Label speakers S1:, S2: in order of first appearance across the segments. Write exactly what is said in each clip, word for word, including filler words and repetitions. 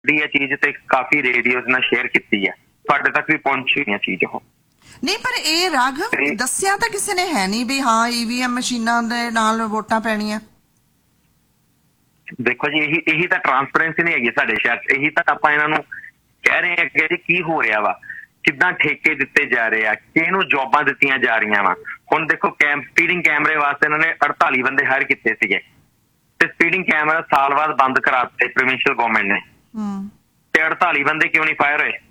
S1: ਇਹ ਚੀਜ਼ ਤੇ ਕਾਫੀ ਰੇਡੀਓਜ਼ ਨਾਲ ਸ਼ੇਅਰ ਕੀਤੀ ਹੈ, ਤੁਹਾਡੇ ਤੱਕ ਵੀ ਪਹੁੰਚੀ ਹੈ ਚੀਜ਼ ਉਹ।
S2: ਨਹੀਂ ਪਰ ਇਹ ਰਾਘਵ ਦੱਸਿਆ ਤਾਂ ਕਿਸੇ ਨੇ ਹੈ ਨਹੀਂ ਵੀ ਹਾਂ ਈਵੀਐਮ ਮਸ਼ੀਨਾਂ ਦੇ ਨਾਲ ਵੋਟਾਂ ਪੈਣੀਆਂ।
S1: ਦੇਖੋ ਜੀ ਇਹੀ ਇਹੀ ਤਾਂ ਟਰਾਂਸਪੇਰੈਂਸੀ ਨਹੀਂ ਹੈਗੀ ਸਾਡੇ ਸ਼ਹਿਰ 'ਚ। ਇਹੀ ਤਾਂ ਆਪਾਂ ਇਹਨਾਂ ਨੂੰ ਕਹਿ ਰਹੇ ਹਾਂ ਕਿ ਜੀ ਕੀ ਹੋ ਰਿਹਾ ਵਾ, ਕਿੱਦਾਂ ਠੇਕੇ ਦਿੱਤੇ ਜਾ ਰਹੇ ਆ, ਕਿਹਨੂੰ ਜੋਬਾਂ ਦਿੱਤੀਆਂ ਜਾ ਰਹੀਆਂ ਵਾ। ਹੁਣ ਦੇਖੋ ਕੈਮ ਸਪੀਡਿੰਗ ਕੈਮਰੇ ਵਾਸਤੇ ਇਹਨਾਂ ਨੇ ਅੜਤਾਲੀ ਬੰਦੇ ਹਾਇਰ ਕੀਤੇ ਸੀਗੇ ਤੇ ਸਪੀਡਿੰਗ ਕੈਮਰਾ ਸਾਲ ਬਾਅਦ ਬੰਦ ਕਰਾ ਦਿੱਤੇ ਪ੍ਰੋਵਿੰਸ਼ੀਅਲ ਗਵਰਨਮੈਂਟ ਨੇ। ਤੇ ਅੜਤਾਲੀ ਬੰਦੇ ਕਿਉਂ ਨਹੀਂ ਫਾਇਰ ਹੋਏ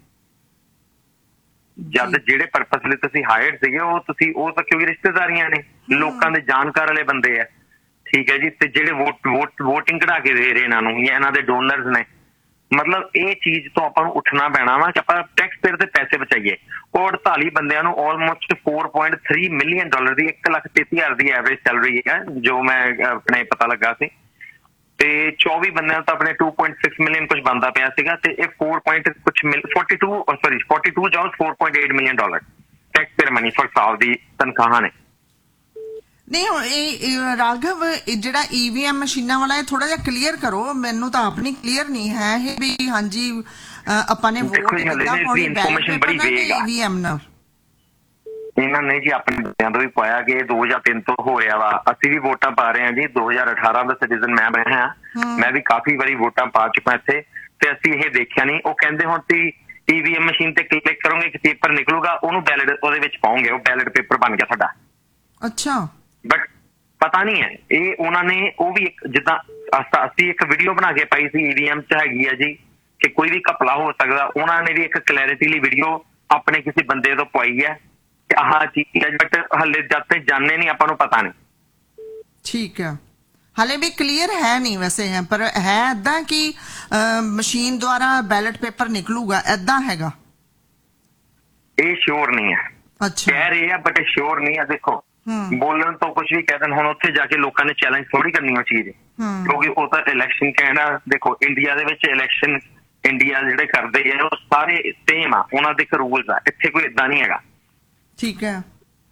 S1: ਜਦ ਜਿਹੜੇ ਪਰਪਸ ਲਈ ਤੁਸੀਂ ਹਾਇਰ ਸੀਗੇ ਉਹ ਤੁਸੀਂ ਉਹ ਤਾਂ ਕਿਉਂਕਿ ਰਿਸ਼ਤੇਦਾਰੀਆਂ ਨੇ, ਲੋਕਾਂ ਦੇ ਜਾਣਕਾਰ ਵਾਲੇ ਬੰਦੇ ਆ, ਠੀਕ ਹੈ ਜੀ। ਤੇ ਜਿਹੜੇ ਵੋਟ ਵੋਟ ਵੋਟਿੰਗ ਕਢਾ ਕੇ ਦੇ ਰਹੇ ਇਹਨਾਂ ਨੂੰ ਜਾਂ ਇਹਨਾਂ ਦੇ ਡੋਨਰਸ ਨੇ, ਮਤਲਬ ਇਹ ਚੀਜ਼ ਤੋਂ ਆਪਾਂ ਨੂੰ ਉੱਠਣਾ ਪੈਣਾ ਵਾ ਕਿ ਆਪਾਂ ਟੈਕਸ ਪੇਅਰ ਦੇ ਪੈਸੇ ਬਚਾਈਏ। ਉਹ ਅੜਤਾਲੀ ਬੰਦਿਆਂ ਨੂੰ ਆਲਮੋਸਟ ਚਾਰ ਪੁਆਇੰਟ ਤਿੰਨ ਮਿਲੀਅਨ ਡਾਲਰ ਦੀ ਇੱਕ ਲੱਖ ਤੇਤੀ ਹਜ਼ਾਰ ਦੀ ਐਵਰੇਜ ਸੈਲਰੀ ਹੈ ਜੋ ਮੈਂ ਆਪਣੇ ਪਤਾ ਲੱਗਾ ਸੀ, ਤੇ ਚੌਵੀ ਬੰਦਿਆਂ ਤਾਂ ਆਪਣੇ ਦੋ ਪੁਆਇੰਟ ਛੇ ਮਿਲੀਅਨ ਕੁਝ ਬਣਦਾ ਪਿਆ ਸੀਗਾ ਤੇ ਇਹ ਚਾਰ ਪੁਆਇੰਟ ਕੁਝ ਮਿਲ ਬयालीस ਸੌਰੀ ਬयालीस ਜੌਬਸ ਚਾਰ ਪੁਆਇੰਟ ਅੱਠ million dollar tax payer money for ਸਾਲ ਦੀ ਤਨਖਾਹਾਂ ਨੇ।
S2: ਨਹੀਂ ਹੁਣ ਇਹ ਰਾਘਵ ਜਿਹੜਾ ਈਵੀਐਮ ਮਸ਼ੀਨਾਂ ਵਾਲਾ ਇਹ ਥੋੜਾ ਜਿਹਾ ਕਲੀਅਰ ਕਰੋ, ਮੈਨੂੰ ਤਾਂ ਆਪ ਨਹੀਂ ਕਲੀਅਰ ਨਹੀਂ ਹੈ ਇਹ ਵੀ ਹਾਂਜੀ ਆਪਾਂ ਨੇ ਵੋਟ
S1: ਇਨਫੋਰਮੇਸ਼ਨ ਬੜੀ ਵੇਗ ਆ
S2: ਈਵੀਐਮ ਨਾਲ।
S1: ਇਹਨਾਂ ਨੇ ਜੀ ਆਪਣੇ ਬੰਦਿਆਂ ਤੋਂ ਵੀ ਪਾਇਆ ਕਿ ਦੋ ਹਜ਼ਾਰ ਤਿੰਨ ਤੋਂ ਹੋ ਰਿਹਾ ਵਾ, ਅਸੀਂ ਵੀ ਵੋਟਾਂ ਪਾ ਰਹੇ ਹਾਂ ਜੀ। ਦੋ ਹਜ਼ਾਰ ਅਠਾਰਾਂ ਦਾ ਸਿਟੀਜ਼ਨ ਮੈਂ ਬਣਿਆ, ਮੈਂ ਵੀ ਕਾਫੀ ਵਾਰੀ ਵੋਟਾਂ ਪਾ ਚੁੱਕਾ ਇੱਥੇ ਤੇ ਅਸੀਂ ਇਹ ਦੇਖਿਆ ਨਹੀਂ। ਉਹ ਕਹਿੰਦੇ ਹੁਣ ਤੁਸੀਂ ਈਵੀਐਮ ਮਸ਼ੀਨ ਤੇ ਕਲਿੱਕ ਕਰੋਗੇ ਇੱਕ ਪੇਪਰ ਨਿਕਲੂਗਾ, ਉਹਨੂੰ ਬੈਲਟ ਉਹਦੇ ਵਿੱਚ ਪਾਉਂਗੇ, ਉਹ ਬੈਲਟ ਪੇਪਰ ਬਣ ਗਿਆ ਸਾਡਾ।
S2: ਅੱਛਾ
S1: ਬਟ ਪਤਾ ਨਹੀਂ ਹੈ ਇਹ ਉਹਨਾਂ ਨੇ ਉਹ ਵੀ ਇੱਕ ਜਿੱਦਾਂ ਅਸੀਂ ਇੱਕ ਵੀਡੀਓ ਬਣਾ ਕੇ ਪਾਈ ਸੀ ਈਵੀਐਮ 'ਚ ਹੈਗੀ ਆ ਜੀ ਕਿ ਕੋਈ ਵੀ ਘਪਲਾ ਹੋ ਸਕਦਾ, ਉਹਨਾਂ ਨੇ ਵੀ ਇੱਕ ਕਲੈਰਿਟੀ ਲਈ ਵੀਡੀਓ ਆਪਣੇ ਕਿਸੇ ਬੰਦੇ ਤੋਂ ਪਾਈ ਹੈ ਕਿ ਆਹ ਚੀਜ਼ ਹੈ, ਬਟ ਹਲੇ ਜਦ ਤੱਕ ਜਾਣੇ ਨਹੀਂ ਆਪਾਂ ਨੂੰ ਪਤਾ ਨਹੀਂ।
S2: ਠੀਕ ਹੈ, ਹਾਲੇ ਵੀ ਕਲੀਅਰ ਹੈ ਨਹੀਂ ਵੈਸੇ ਹੈ, ਪਰ ਹੈ ਏਦਾਂ ਕਿ ਮਸ਼ੀਨ ਦੁਆਰਾ ਬੈਲਟ ਪੇਪਰ ਨਿਕਲੂਗਾ ਏਦਾਂ ਹੈਗਾ?
S1: ਇਹ ਸ਼ੋਰ ਨਹੀਂ ਹੈ,
S2: ਅੱਛਾ
S1: ਕਹਿ ਰਹੇ ਆ ਬਟ ਇਹ ਸ਼ੋਰ ਨਹੀਂ ਹੈ। ਦੇਖੋ ਬੋਲਣ ਤੋਂ ਕੁਝ ਵੀ ਕਹਿ ਦੇਣ, ਹੁਣ ਉੱਥੇ ਜਾ ਕੇ ਲੋਕਾਂ ਨੇ ਚੈਲੰਜ ਥੋੜੀ ਕਰਨੀ ਉਹ ਚੀਜ਼, ਕਿਉਂਕਿ ਉਹ ਤਾਂ ਇਲੈਕਸ਼ਨ ਕਹਿਣਾ। ਦੇਖੋ ਇੰਡੀਆ ਦੇ ਵਿੱਚ ਇਲੈਕਸ਼ਨ ਇੰਡੀਆ ਜਿਹੜੇ ਕਰਦੇ ਆ ਉਹ ਸਾਰੇ ਸੇਮ ਆ, ਉਹਨਾਂ ਦੇ ਇੱਕ ਰੂਲਸ ਆ, ਇੱਥੇ ਕੋਈ ਏਦਾਂ ਨਹੀਂ ਹੈਗਾ।
S2: ਠੀਕ ਹੈ,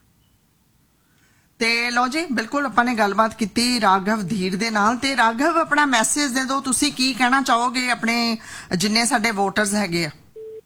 S2: ਤੇ ਲੋ ਜੀ ਬਿਲਕੁਲ ਆਪਾਂ ਨੇ ਗੱਲਬਾਤ ਕੀਤੀ ਰਾਘਵ ਧੀਰ ਦੇ ਨਾਲ। ਤੇ ਰਾਘਵ ਆਪਣਾ ਮੈਸੇਜ ਦੇ ਦਿਓ, ਤੁਸੀਂ ਕੀ ਕਹਿਣਾ ਚਾਹੋਗੇ ਆਪਣੇ ਜਿੰਨੇ ਸਾਡੇ ਵੋਟਰਸ ਹੈਗੇ ਆ?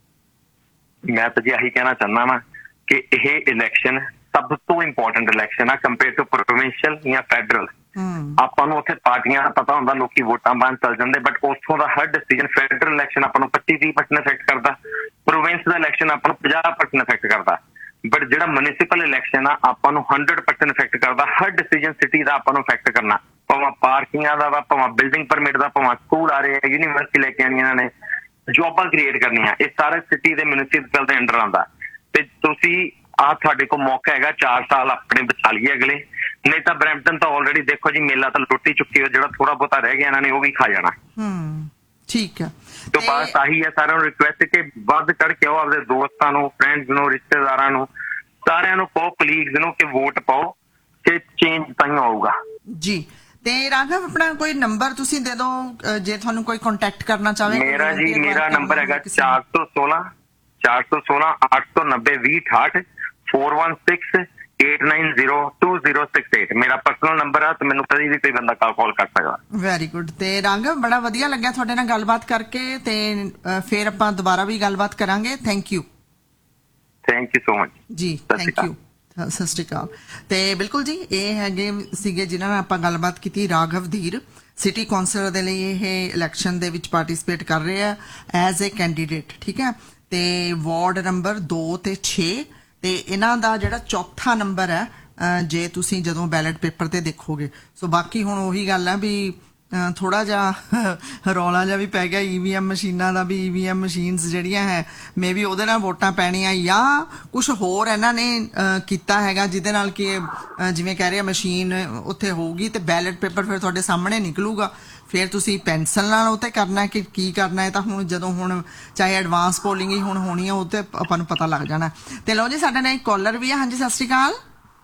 S1: ਮੈਂ ਤਾਂ ਜੀ ਆਹੀ ਕਹਿਣਾ ਚਾਹੁੰਦਾ ਵਾਂ ਕਿ ਇਹ ਇਲੈਕਸ਼ਨ ਸਭ ਤੋਂ ਇੰਪੋਰਟੈਂਟ ਇਲੈਕਸ਼ਨ ਆ ਕੰਪੇਅਰ ਟੂ ਪ੍ਰੋਵਿੰਸ਼ੀਅਲ ਜਾਂ ਫੈਡਰਲ। ਆਪਾਂ ਨੂੰ ਉੱਥੇ ਪਾਰਟੀਆਂ ਪਤਾ ਹੁੰਦਾ, ਲੋਕੀ ਵੋਟਾਂ ਪਾਉਣ ਚੱਲ ਜਾਂਦੇ, ਬਟ ਉੱਥੋਂ ਦਾ ਹਰ ਡਿਸੀਜਨ ਫੈਡਰਲ ਇਲੈਕਸ਼ਨ ਆਪਾਂ ਨੂੰ ਪੱਚੀ ਤੀਹ ਪਰਸੈਂਟ ਇਫੈਕਟ ਕਰਦਾ, ਪ੍ਰੋਵਿੰਸ ਦਾ ਇਲੈਕਸ਼ਨ ਆਪਾਂ ਨੂੰ ਪੰਜਾਹ ਪਰਸੈਂਟ ਇਫੈਕਟ ਕਰਦਾ, ਬਟ ਜਿਹੜਾ ਮਿਊਨਿਸਪਲ ਇਲੈਕਸ਼ਨ ਆ ਆਪਾਂ ਨੂੰ ਹੰਡਰਡ ਪਰਸੈਂਟ ਇਫੈਕਟ ਕਰਦਾ। ਹਰ ਡਿਸੀਜਨ ਸਿਟੀ ਦਾ ਆਪਾਂ ਨੂੰ ਇਫੈਕਟ ਕਰਨਾ, ਭਾਵੇਂ ਪਾਰਕਿੰਗਾਂ ਦਾ ਵਾ, ਭਾਵੇਂ ਬਿਲਡਿੰਗ ਪਰਮਿਟ ਦਾ, ਭਾਵੇਂ ਸਕੂਲ ਆ ਰਹੇ ਆ, ਯੂਨੀਵਰਸਿਟੀ ਲੈ ਕੇ ਆਉਣੀ ਇਹਨਾਂ ਨੇ, ਜੋਬਾਂ ਕ੍ਰੀਏਟ ਕਰਨੀਆਂ, ਇਹ ਸਾਰੇ ਸਿਟੀ ਦੇ ਮਿਊਨਿਸਪਲ ਦੇ ਅੰਡਰ ਆਉਂਦਾ। ਤੇ ਤੁਸੀਂ ਆਹ ਤੁਹਾਡੇ ਕੋਲ ਮੌਕਾ ਹੈਗਾ ਚਾਰ ਸਾਲ ਆਪਣੇ ਬਚਾ ਲਈਏ ਅਗਲੇ, ਨਹੀਂ ਤਾਂ ਬਰੈਂਪਟਨ ਤਾਂ ਆਲਰੇਡੀ ਦੇਖੋ ਜੀ ਮੇਲਾ ਤਾਂ ਲੁੱਟ ਹੀ ਚੁੱਕੀ ਹੋ, ਜਿਹੜਾ ਥੋੜਾ ਬਹੁਤਾ ਰਹਿ ਗਿਆ ਇਹਨਾਂ ਨੇ ਉਹ ਵੀ ਖਾ ਜਾਣਾ।
S2: ਹੂੰ ਠੀਕ ਹੈ,
S1: ਤੇ ਬਸ ਆਹੀ ਹੈ ਸਾਰਿਆਂ ਨੂੰ ਰਿਕੁਐਸਟ ਕਿ ਵੱਧ ਚੜ ਕੇ ਆਓ, ਆਪਦੇ ਦੋਸਤਾਂ ਨੂੰ, ਫਰੈਂਡਸ ਨੂੰ, ਰਿਸ਼ਤੇਦਾਰਾਂ ਨੂੰ, ਸਾਰਿਆਂ ਨੂੰ ਕਹੋ, ਕਲੀਗਸ ਨੂੰ ਕਿ ਵੋਟ ਪਾਓ ਕਿ ਚੇਂਜ ਤਾਂ ਹੀ ਆਊਗਾ ਜੀ।
S2: ਤੇ ਰਾਘਵ ਆਪਣਾ ਕੋਈ ਨੰਬਰ ਤੁਸੀਂ ਦੇ ਦਿਓ ਜੇ ਤੁਹਾਨੂੰ ਕੋਈ ਕੰਟੈਕਟ ਕਰਨਾ ਚਾਹੇ।
S1: ਮੇਰਾ ਜੀ ਮੇਰਾ ਨੰਬਰ ਹੈਗਾ ਚਾਰ ਸੌ ਸੋਲਾਂ ਚਾਰ ਸੌ ਸੋਲਾਂ ਅੱਠ ਸੌ ਨੱਬੇ ਵੀਹ ਅਠਾਹਠ four one six eight nine zero to zero six eight ਮੇਰਾ ਪਰਸਨਲ ਨੰਬਰ ਆ ਤੇ ਮੈਨੂੰ ਕਦੀ ਵੀ ਕੋਈ ਬੰਦਾ ਕਾਲ ਕਰ ਸਕਦਾ। Very good. ਤੇ ਰਾਘਵ ਬੜਾ ਵਧੀਆ ਲੱਗਿਆ ਤੁਹਾਡੇ ਨਾਲ ਗੱਲਬਾਤ ਕਰਕੇ, ਤੇ ਫਿਰ ਆਪਾਂ ਦੁਬਾਰਾ ਵੀ ਗੱਲਬਾਤ ਕਰਾਂਗੇ। Thank you thank you so much ਜੀ। ਥੈਂਕ ਯੂ, ਸਤਿ ਸ਼੍ਰੀ ਅਕਾਲ। ਤੇ ਬਿਲਕੁਲ ਜੀ ਇਹ ਹੈਗੇ ਸੀਗੇ ਜਿਨ੍ਹਾਂ ਨਾਲ ਆਪਾਂ ਗੱਲਬਾਤ ਕੀਤੀ, ਰਾਘਵ ਧੀਰ ਸਿਟੀ ਕੌਂਸਲਰ ਦੇ ਲਈ ਇਹ ਇਲੈਕਸ਼ਨ ਦੇ ਵਿੱਚ ਪਾਰਟਿਸਿਪੇਟ ਕਰ ਰਹੇ ਆ ਐਜ਼ ਏ ਕੈਂਡੀਡੇਟ। ਠੀਕ ਹੈ, ਤੇ ਵਾਰਡ ਨੰਬਰ ਦੋ ਤੇ ਛੇ, ਤੇ ਇਹਨਾਂ ਦਾ ਜਿਹੜਾ ਚੌਥਾ ਨੰਬਰ ਹੈ ਜੇ ਤੁਸੀਂ ਜਦੋਂ ਬੈਲਟ ਪੇਪਰ ਤੇ ਦੇਖੋਗੇ। ਸੋ ਬਾਕੀ ਹੁਣ ਉਹੀ ਗੱਲ ਹੈ ਵੀ ਥੋੜਾ ਜਿਹਾ ਰੌਲਾ ਜਿਹਾ ਵੀ ਪੈ ਗਿਆ ਈਵੀਐਮ ਮਸ਼ੀਨਾਂ ਦਾ, ਵੀ ਈਵੀਐਮ ਮਸ਼ੀਨਸ ਜਿਹੜੀਆਂ ਹੈ ਮੇ ਵੀ ਉਹਦੇ ਨਾਲ ਵੋਟਾਂ ਪੈਣੀਆਂ ਜਾਂ ਕੁਛ ਹੋਰ ਇਹਨਾਂ ਨੇ ਕੀਤਾ ਹੈਗਾ ਜਿਹਦੇ ਨਾਲ ਕਿ ਜਿਵੇਂ ਕਹਿ ਰਹੇ ਮਸ਼ੀਨ ਉੱਥੇ ਹੋਊਗੀ ਤੇ ਬੈਲਟ ਪੇਪਰ ਫਿਰ ਤੁਹਾਡੇ ਸਾਹਮਣੇ ਨਿਕਲੂਗਾ, ਫਿਰ ਤੁਸੀਂ ਪੈਨਸਲ ਨਾਲ ਉਹ ਤੇ ਕਰਨਾ ਕਿ ਕੀ ਕਰਨਾ ਹੈ। ਤਾਂ ਹੁਣ ਜਦੋਂ ਹੁਣ ਚਾਹੇ ਐਡਵਾਂਸ ਪੋਲਿੰਗ ਹੀ ਹੁਣ ਹੋਣੀ ਹੈ ਉਹ ਤੇ ਆਪਾਂ ਨੂੰ ਪਤਾ ਲੱਗ ਜਾਣਾ। ਤੇ ਲਓ ਜੀ ਸਾਡੇ ਨਾਲ ਇੱਕ ਕਾਲਰ ਵੀ ਹੈ। ਹਾਂਜੀ ਸਤਿ ਸ਼੍ਰੀ ਅਕਾਲ।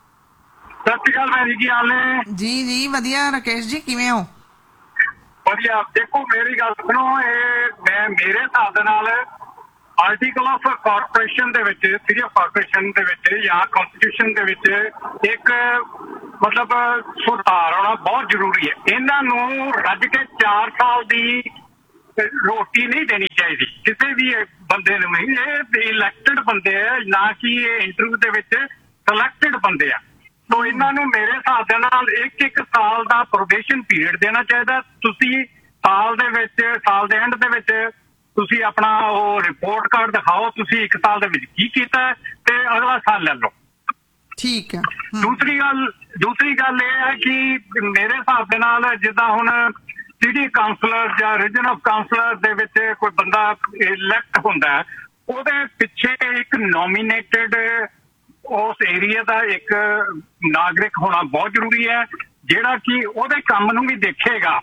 S3: ਸਤਿ ਸ਼੍ਰੀ ਅਕਾਲ ਭੈਣ ਜੀ, ਕੀ ਹਾਲ ਨੇ?
S2: ਜੀ ਜੀ ਵਧੀਆ। ਰਾਕੇਸ਼ ਜੀ ਕਿਵੇਂ ਹੋ?
S3: ਵਧੀਆ। ਦੇਖੋ ਮੇਰੀ ਗੱਲ ਸੁਣੋ, ਇਹ ਮੈਂ ਮੇਰੇ ਹਿਸਾਬ ਦੇ ਨਾਲ ਆਰਟੀਕਲ ਆਫ ਕਾਰਪੋਰੇਸ਼ਨ ਦੇ ਵਿੱਚ, ਸਿਟੀ ਆਫ ਕਾਰਪੋਰੇਸ਼ਨ ਦੇ ਵਿੱਚ ਜਾਂ ਕਨਸਟੀਟਿਊਸ਼ਨ ਦੇ ਵਿੱਚ ਇੱਕ ਮਤਲਬ ਸੁਧਾਰ ਹੋਣਾ ਬਹੁਤ ਜ਼ਰੂਰੀ ਹੈ। ਇਹਨਾਂ ਨੂੰ ਰੱਜ ਕੇ ਚਾਰ ਸਾਲ ਦੀ ਰੋਟੀ ਨਹੀਂ ਦੇਣੀ ਚਾਹੀਦੀ ਕਿਸੇ ਵੀ ਬੰਦੇ ਨੂੰ। ਨਹੀਂ, ਇਹ ਇਲੈਕਟਡ ਬੰਦੇ ਆ, ਨਾ ਕਿ ਇਹ ਇੰਟਰਵਿਊ ਦੇ ਵਿੱਚ ਸਿਲੈਕਟਡ ਬੰਦੇ ਆ। ਸੋ ਇਹਨਾਂ ਨੂੰ ਮੇਰੇ ਹਿਸਾਬ ਦੇ ਨਾਲ ਇੱਕ ਇੱਕ ਸਾਲ ਦਾ ਪ੍ਰੋਬੇਸ਼ਨ ਪੀਰੀਅਡ ਦੇਣਾ ਚਾਹੀਦਾ। ਤੁਸੀਂ ਸਾਲ ਦੇ ਵਿੱਚ, ਸਾਲ ਦੇ ਐਂਡ ਦੇ ਵਿੱਚ ਤੁਸੀਂ ਆਪਣਾ ਉਹ ਰਿਪੋਰਟ ਕਾਰਡ ਦਿਖਾਓ, ਤੁਸੀਂ ਇੱਕ ਸਾਲ ਦੇ ਵਿੱਚ ਕੀ ਕੀਤਾ ਤੇ ਅਗਲਾ ਸਾਲ ਲੈ ਲਓ।
S2: ਠੀਕ ਹੈ।
S3: ਦੂਸਰੀ ਗੱਲ ਦੂਸਰੀ ਗੱਲ ਇਹ ਹੈ ਕਿ ਮੇਰੇ ਹਿਸਾਬ ਦੇ ਨਾਲ ਜਿੱਦਾਂ ਹੁਣ ਸਿਟੀ ਕਾਉਂਸਲਰ ਜਾਂ ਰੀਜਨਲ ਕਾਉਂਸਲਰ ਦੇ ਵਿੱਚ ਕੋਈ ਬੰਦਾ ਇਲੈਕਟ ਹੁੰਦਾ ਹੈ, ਉਹਦੇ ਪਿੱਛੇ ਇੱਕ ਨੋਮੀਨੇਟਡ ਉਸ ਏਰੀਆ ਦਾ ਇੱਕ ਨਾਗਰਿਕ ਹੋਣਾ ਬਹੁਤ ਜ਼ਰੂਰੀ ਹੈ, ਜਿਹੜਾ ਕਿ ਉਹਦੇ ਕੰਮ ਨੂੰ ਵੀ ਦੇਖੇਗਾ।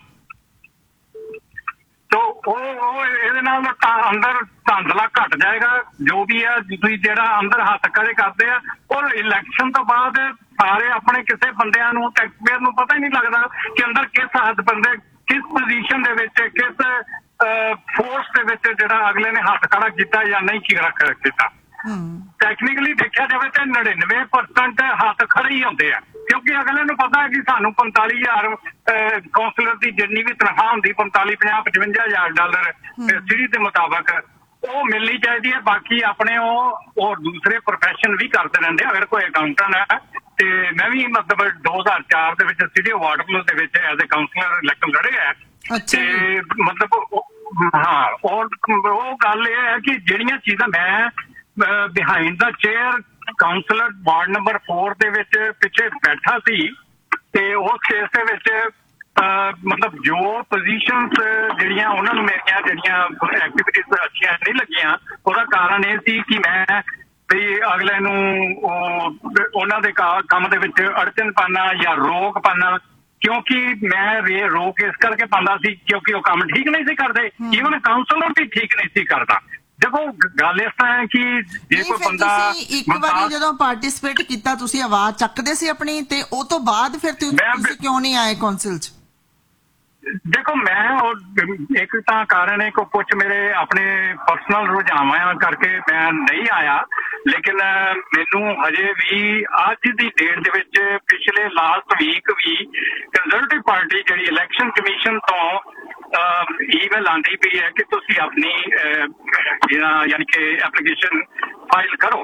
S3: ਤੋ ਉਹ ਉਹ ਇਹਦੇ ਨਾਲ ਅੰਦਰ ਧਾਂਦਲਾ ਘਟ ਜਾਏਗਾ। ਜੋ ਵੀ ਹੈ ਤੁਸੀਂ ਜਿਹੜਾ ਅੰਦਰ ਹੱਥ ਖੜੇ ਕਰਦੇ ਆ, ਔਰ ਇਲੈਕਸ਼ਨ ਤੋਂ ਬਾਅਦ ਸਾਰੇ ਆਪਣੇ ਕਿਸੇ ਬੰਦਿਆਂ ਨੂੰ, ਟੈਕਸਪੇਅਰ ਨੂੰ ਪਤਾ ਹੀ ਨਹੀਂ ਲੱਗਦਾ ਕਿ ਅੰਦਰ ਕਿਸ ਹੱਥ ਬੰਦੇ ਕਿਸ ਪੋਜੀਸ਼ਨ ਦੇ ਵਿੱਚ, ਕਿਸ ਫੋਰਸ ਦੇ ਵਿੱਚ ਜਿਹੜਾ ਅਗਲੇ ਨੇ ਹੱਥ ਖੜਾ ਕੀਤਾ ਜਾਂ ਨਹੀਂ ਕੀਤਾ। ਟੈਕਨੀਕਲੀ ਦੇਖਿਆ ਜਾਵੇ ਤਾਂ ਨੜਿਨਵੇਂ ਪਰਸੈਂਟ ਹੱਥ ਖੜੇ ਹੀ ਹੁੰਦੇ ਆ, ਕਿਉਂਕਿ ਅਗਲੇ ਨੂੰ ਪਤਾ ਹੈ ਕਿ ਸਾਨੂੰ ਪੰਤਾਲੀ ਹਜ਼ਾਰ ਕਾਉਂਸਲਰ ਦੀ ਜਿੰਨੀ ਵੀ ਤਨਖਾਹ ਹੁੰਦੀ, ਪੰਤਾਲੀ ਪੰਜਾਹ ਪਚਵੰਜਾ ਹਜ਼ਾਰ ਡਾਲਰ ਸਿਟੀ ਦੇ ਮੁਤਾਬਕ ਉਹ ਮਿਲਣੀ ਚਾਹੀਦੀ ਹੈ। ਬਾਕੀ ਆਪਣੇ ਉਹ ਔਰ ਦੂਸਰੇ ਪ੍ਰੋਫੈਸ਼ਨ ਵੀ ਕਰਦੇ ਰਹਿੰਦੇ। ਅਗਰ ਕੋਈ ਅਕਾਊਂਟੈਂਟ ਹੈ ਤੇ ਮੈਂ ਵੀ ਮਤਲਬ ਦੋ ਹਜ਼ਾਰ ਚਾਰ ਦੇ ਵਿੱਚ ਸਿਟੀ ਆਫ ਵਾਟਰਲੂ ਦੇ ਵਿੱਚ ਐਜ਼ ਏ ਕਾਉਂਸਲਰ ਇਲੈਕਟ ਲੜੇ ਹੈ ਤੇ ਮਤਲਬ ਹਾਂ, ਔਰ ਉਹ ਗੱਲ ਇਹ ਹੈ ਕਿ ਜਿਹੜੀਆਂ ਚੀਜ਼ਾਂ ਮੈਂ ਬਿਹਾਈਂਡ ਦਾ chair councillor ward number four ਦੇ ਵਿੱਚ ਪਿੱਛੇ ਬੈਠਾ ਸੀ ਤੇ ਉਸ ਕੇਸ ਦੇ ਵਿੱਚ ਮਤਲਬ ਜੋ ਪੋਜੀਸ਼ਨਸ ਜਿਹੜੀਆਂ ਉਹਨਾਂ ਨੂੰ ਮੇਰੀਆਂ ਜਿਹੜੀਆਂ ਐਕਟੀਵਿਟੀਜ਼ ਅੱਛੀਆਂ ਨਹੀਂ ਲੱਗੀਆਂ, ਉਹਦਾ ਕਾਰਨ ਇਹ ਸੀ ਕਿ ਮੈਂ ਵੀ ਅਗਲੇ ਨੂੰ ਉਹ ਉਹਨਾਂ ਦੇ ਕੰਮ ਦੇ ਵਿੱਚ ਅੜਚਨ ਪਾਉਣਾ ਜਾਂ ਰੋਕ ਪਾਉਣਾ, ਕਿਉਂਕਿ ਮੈਂ ਰੋਕ ਇਸ ਕਰਕੇ ਪਾਉਂਦਾ ਸੀ ਕਿਉਂਕਿ ਉਹ ਕੰਮ ਠੀਕ ਨਹੀਂ ਸੀ ਕਰਦੇ। ਈਵਨ ਕਾਉਂਸਲਰ ਵੀ ਠੀਕ ਨਹੀਂ ਸੀ ਕਰਦਾ। ਦੇਖੋ ਗੱਲ ਇਸ ਤਰ੍ਹਾਂ ਹੈ ਕਿ ਜੇ ਕੋਈ ਬੰਦਾ
S2: ਇੱਕ ਵਾਰੀ ਜਦੋਂ ਪਾਰਟਿਸਿਪੇਟ ਕੀਤਾ ਤੁਸੀਂ ਆਵਾਜ਼ ਚੱਕਦੇ ਸੀ ਆਪਣੀ, ਤੇ ਉਹ ਤੋਂ ਬਾਅਦ ਫਿਰ ਤੁਸੀਂ ਕਿਉਂ ਨਹੀਂ ਆਏ ਕੌਂਸਲ 'ਚ?
S3: ਦੇਖੋ ਮੈਂ ਇੱਕ ਤਾਂ ਕਾਰਨ ਹੈ ਕਿ ਕੁਝ ਮੇਰੇ ਆਪਣੇ ਪਰਸਨਲ ਰੁਝਾਵਾਂ ਕਰਕੇ ਮੈਂ ਨਹੀਂ ਆਇਆ, ਲੇਕਿਨ ਮੈਨੂੰ ਹਜੇ ਵੀ ਅੱਜ ਦੀ ਡੇਟ ਦੇ ਵਿੱਚ ਪਿਛਲੇ ਲਾਸਟ ਵੀਕ ਵੀ ਕੰਜ਼ਰਵੇਟਿਵ ਪਾਰਟੀ ਜਿਹੜੀ ਇਲੈਕਸ਼ਨ ਕਮਿਸ਼ਨ ਤੋਂ ਈਮੇਲ ਆਉਂਦੀ ਪਈ ਹੈ ਕਿ ਤੁਸੀਂ ਆਪਣੀ ਯਾਨੀ ਕਿ ਐਪਲੀਕੇਸ਼ਨ ਫਾਈਲ ਕਰੋ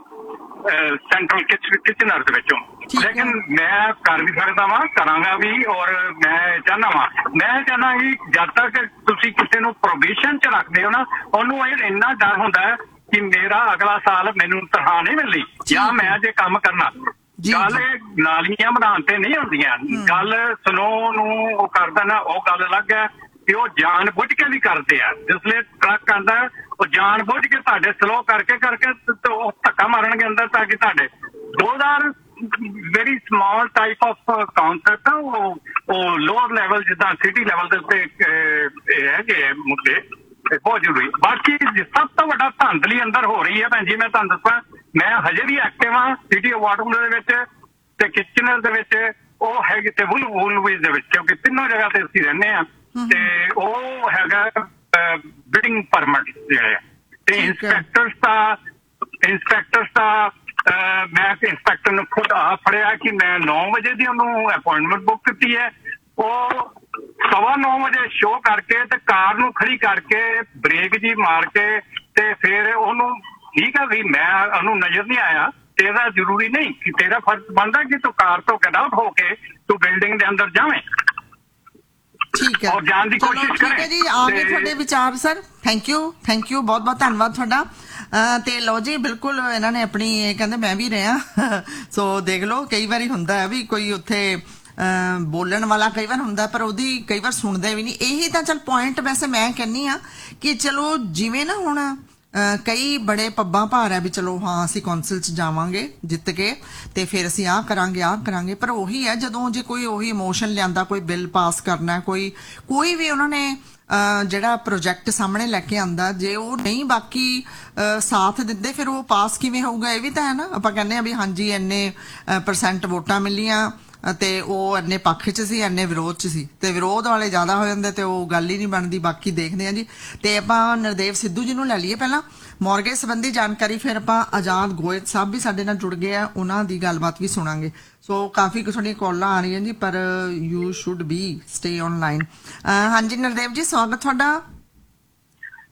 S3: ਸੈਂਟਰਲ ਕਿਚਨਰ ਦੇ ਵਿੱਚੋਂ। ਲੇਕਿਨ ਮੈਂ ਕਰ ਵੀ ਸਕਦਾ ਵਾਂ, ਕਰਾਂਗਾ ਵੀ, ਔਰ ਮੈਂ ਚਾਹੁੰਦਾ ਵਾਂ ਮੈਂ ਚਾਹੁੰਦਾ ਕਿ ਜਦ ਤੱਕ ਤੁਸੀਂ ਕਿਸੇ ਨੂੰ ਪ੍ਰੋਬੇਸ਼ਨ 'ਚ ਰੱਖਦੇ ਹੋ ਨਾ, ਉਹਨੂੰ ਇਹ ਇੰਨਾ ਡਰ ਹੁੰਦਾ ਹੈ ਕਿ ਮੇਰਾ ਅਗਲਾ ਸਾਲ ਮੈਨੂੰ ਤਨਖਾਹ ਨਹੀਂ ਮਿਲਣੀ ਜਾਂ ਮੈਂ ਜੇ ਕੰਮ ਕਰਨਾ। ਗੱਲ ਨਾਲੀਆਂ ਬਣਾਉਣ ਤੇ ਨਹੀਂ ਹੁੰਦੀਆਂ, ਗੱਲ ਸਨੋ ਨੂੰ ਉਹ ਕਰਦਾ ਨਾ, ਉਹ ਗੱਲ ਅਲੱਗ ਹੈ ਕਿ ਉਹ ਜਾਣ ਬੁੱਝ ਕੇ ਵੀ ਕਰਦੇ ਆ। ਜਿਸਲੇ ਟਰੱਕ ਆਉਂਦਾ ਉਹ ਜਾਣ ਬੁੱਝ ਕੇ ਤੁਹਾਡੇ ਸਲੋ ਕਰਕੇ ਕਰਕੇ ਉਹ ਧੱਕਾ ਮਾਰਨਗੇ ਅੰਦਰ ਤਾਂ ਕਿ ਤੁਹਾਡੇ ਦੋ ਹਜ਼ਾਰ ਵੈਰੀ ਸਮਾਲ ਟਾਈਪ ਆਫ ਕਾਉਂਸੈਪਟ ਆ ਉਹ ਉਹ ਲੋਅਰ ਲੈਵਲ ਜਿੱਦਾਂ ਸਿਟੀ ਲੈਵਲ ਦੇ ਉੱਤੇ ਹੈਗੇ ਮੁੱਦੇ ਬਹੁਤ ਜ਼ਰੂਰੀ। ਬਾਕੀ ਸਭ ਤੋਂ ਵੱਡਾ ਧਾਂਦਲੀ ਅੰਦਰ ਹੋ ਰਹੀ ਹੈ ਭੈਣ ਜੀ, ਮੈਂ ਤੁਹਾਨੂੰ ਦੱਸਾਂ ਮੈਂ ਹਜੇ ਵੀ ਐਕਟਿਵ ਹਾਂ ਸਿਟੀ ਆਫ ਵਾਟਰਲੂ ਦੇ ਵਿੱਚ ਤੇ ਕਿਚਨਰ ਦੇ ਵਿੱਚ, ਉਹ ਹੈਗੇ ਤੇ ਵੁਲ ਵੁਲਵਿਜ਼ ਦੇ ਵਿੱਚ, ਕਿਉਂਕਿ ਤਿੰਨੋਂ ਜਗ੍ਹਾ ਤੇ ਅਸੀਂ ਰਹਿੰਦੇ ਹਾਂ ਤੇ ਉਹ ਹੈਗਾ ਬਿਲਡਿੰਗ ਪਰਮਿਟ ਜਿਹੜੇ ਤੇ ਇੰਸਪੈਕਟਰਸ ਦਾ ਇੰਸਪੈਕਟਰਸ ਦਾ ਮੈਂ ਇੰਸਪੈਕਟਰ ਨੂੰ ਖੁਦ ਆ ਫੜਿਆ ਕਿ ਮੈਂ ਨੌ ਵਜੇ ਦੀ ਉਹਨੂੰ ਅਪਾਇੰਟਮੈਂਟ ਬੁੱਕ ਕੀਤੀ ਹੈ, ਉਹ ਸਵਾ ਨੌ ਵਜੇ ਸ਼ੋਅ ਕਰਕੇ ਤੇ ਕਾਰ ਨੂੰ ਖੜੀ ਕਰਕੇ ਬ੍ਰੇਕ ਜੀ ਮਾਰ ਕੇ ਤੇ ਫਿਰ ਉਹਨੂੰ ਠੀਕ ਹੈ ਵੀ ਮੈਂ ਉਹਨੂੰ ਨਜ਼ਰ ਨਹੀਂ ਆਇਆ। ਤੇਰਾ ਜ਼ਰੂਰੀ ਨਹੀਂ ਕਿ ਤੇਰਾ ਫਰਜ਼ ਬਣਦਾ ਕਿ ਤੂੰ ਕਾਰ ਤੋਂ ਗੈਟ ਆਊਟ ਹੋ ਕੇ ਤੂੰ ਬਿਲਡਿੰਗ ਦੇ ਅੰਦਰ ਜਾਵੇਂ।
S2: ਠੀਕ ਹੈ,
S3: ਔਰ ਜਾਣ ਦੀ ਕੋਸ਼ਿਸ਼ ਕਰੇ।
S2: ਠੀਕ ਹੈ ਜੀ, ਆ ਗਏ ਤੁਹਾਡੇ ਵਿਚਾਰ sir. Thank you thank you ਬਹੁਤ ਬਹੁਤ ਧੰਨਵਾਦ ਤੁਹਾਡਾ। ਤੇ ਲਓ ਜੀ, ਬਿਲਕੁਲ ਇਹਨਾਂ ਨੇ ਆਪਣੀ ਕਹਿੰਦੇ ਮੈਂ ਵੀ ਰਿਹਾ ਸੋ ਦੇਖ ਲਓ ਕਈ ਵਾਰੀ ਹੁੰਦਾ ਹੈ ਵੀ ਕੋਈ ਉੱਥੇ ਬੋਲਣ ਵਾਲਾ ਕਈ ਵਾਰ ਹੁੰਦਾ ਪਰ ਉਹਦੀ ਕਈ ਵਾਰ ਸੁਣਦੇ ਵੀ ਨਹੀਂ। ਇਹੀ ਤਾਂ ਚਲ ਪੁਆਇੰਟ ਵੈਸੇ ਮੈਂ ਕਹਿੰਦੀ ਆ ਕਿ ਚਲੋ ਜਿਵੇਂ ਨਾ ਹੁਣ ਕਈ ਬੜੇ ਪੱਬਾਂ ਭਾਰ ਹੈ ਵੀ ਚਲੋ ਹਾਂ ਅਸੀਂ ਕੌਂਸਲ 'ਚ ਜਾਵਾਂਗੇ ਜਿੱਤ ਕੇ ਤੇ ਫਿਰ ਅਸੀਂ ਆਹ ਕਰਾਂਗੇ ਆਹ ਕਰਾਂਗੇ, ਪਰ ਉਹੀ ਹੈ ਜਦੋਂ ਜੇ ਕੋਈ ਉਹੀ ਇਮੋਸ਼ਨ ਲਿਆਂਦਾ, ਕੋਈ ਬਿੱਲ ਪਾਸ ਕਰਨਾ, ਕੋਈ ਕੋਈ ਵੀ ਉਹਨਾਂ ਨੇ ਜਿਹੜਾ ਪ੍ਰੋਜੈਕਟ ਸਾਹਮਣੇ ਲੈ ਕੇ ਆਂਦਾ, ਜੇ ਉਹ ਨਹੀਂ ਬਾਕੀ ਸਾਥ ਦਿੰਦੇ ਫਿਰ ਉਹ ਪਾਸ ਕਿਵੇਂ ਹੋਊਗਾ? ਇਹ ਵੀ ਤਾਂ ਹੈ ਨਾ। ਆਪਾਂ ਕਹਿੰਦੇ ਆ ਵੀ ਹਾਂਜੀ ਇੰਨੇ ਪਰਸੈਂਟ ਵੋਟਾਂ ਮਿਲੀਆਂ ਤੇ ਉਹ ਇੰਨੇ ਪੱਖ 'ਚ ਸੀ ਇੰਨੇ ਵਿਰੋਧ 'ਚ ਸੀ, ਤੇ ਵਿਰੋਧ ਵਾਲੇ ਜ਼ਿਆਦਾ ਹੋ ਜਾਂਦੇ ਤੇ ਉਹ ਗੱਲ ਹੀ ਨਹੀਂ ਬਣਦੀ। ਬਾਕੀ ਦੇਖਦੇ ਹਾਂ ਜੀ। ਤੇ ਆਪਾਂ ਨਰਦੇਵ ਸਿੱਧੂ ਜੀ ਨੂੰ ਲੈ ਲਈਏ ਪਹਿਲਾਂ ਮੌਰਗੇਜ ਸੰਬੰਧੀ ਜਾਣਕਾਰੀ, ਫਿਰ ਆਪਾਂ ਆਜ਼ਾਦ ਗੋਇਤ ਸਾਹਿਬ ਵੀ ਸਾਡੇ ਨਾਲ ਜੁੜ ਗਏ ਆ, ਉਹਨਾਂ ਦੀ ਗੱਲਬਾਤ ਵੀ ਸੁਣਾਂਗੇ। ਸੋ ਕਾਫੀ ਤੁਹਾਡੀਆਂ ਕਾਲਾਂ ਆ ਰਹੀਆਂ ਜੀ, ਪਰ you should be stay online. ਹਾਂਜੀ ਨਰਦੇਵ ਜੀ, ਸਵਾਗਤ ਤੁਹਾਡਾ।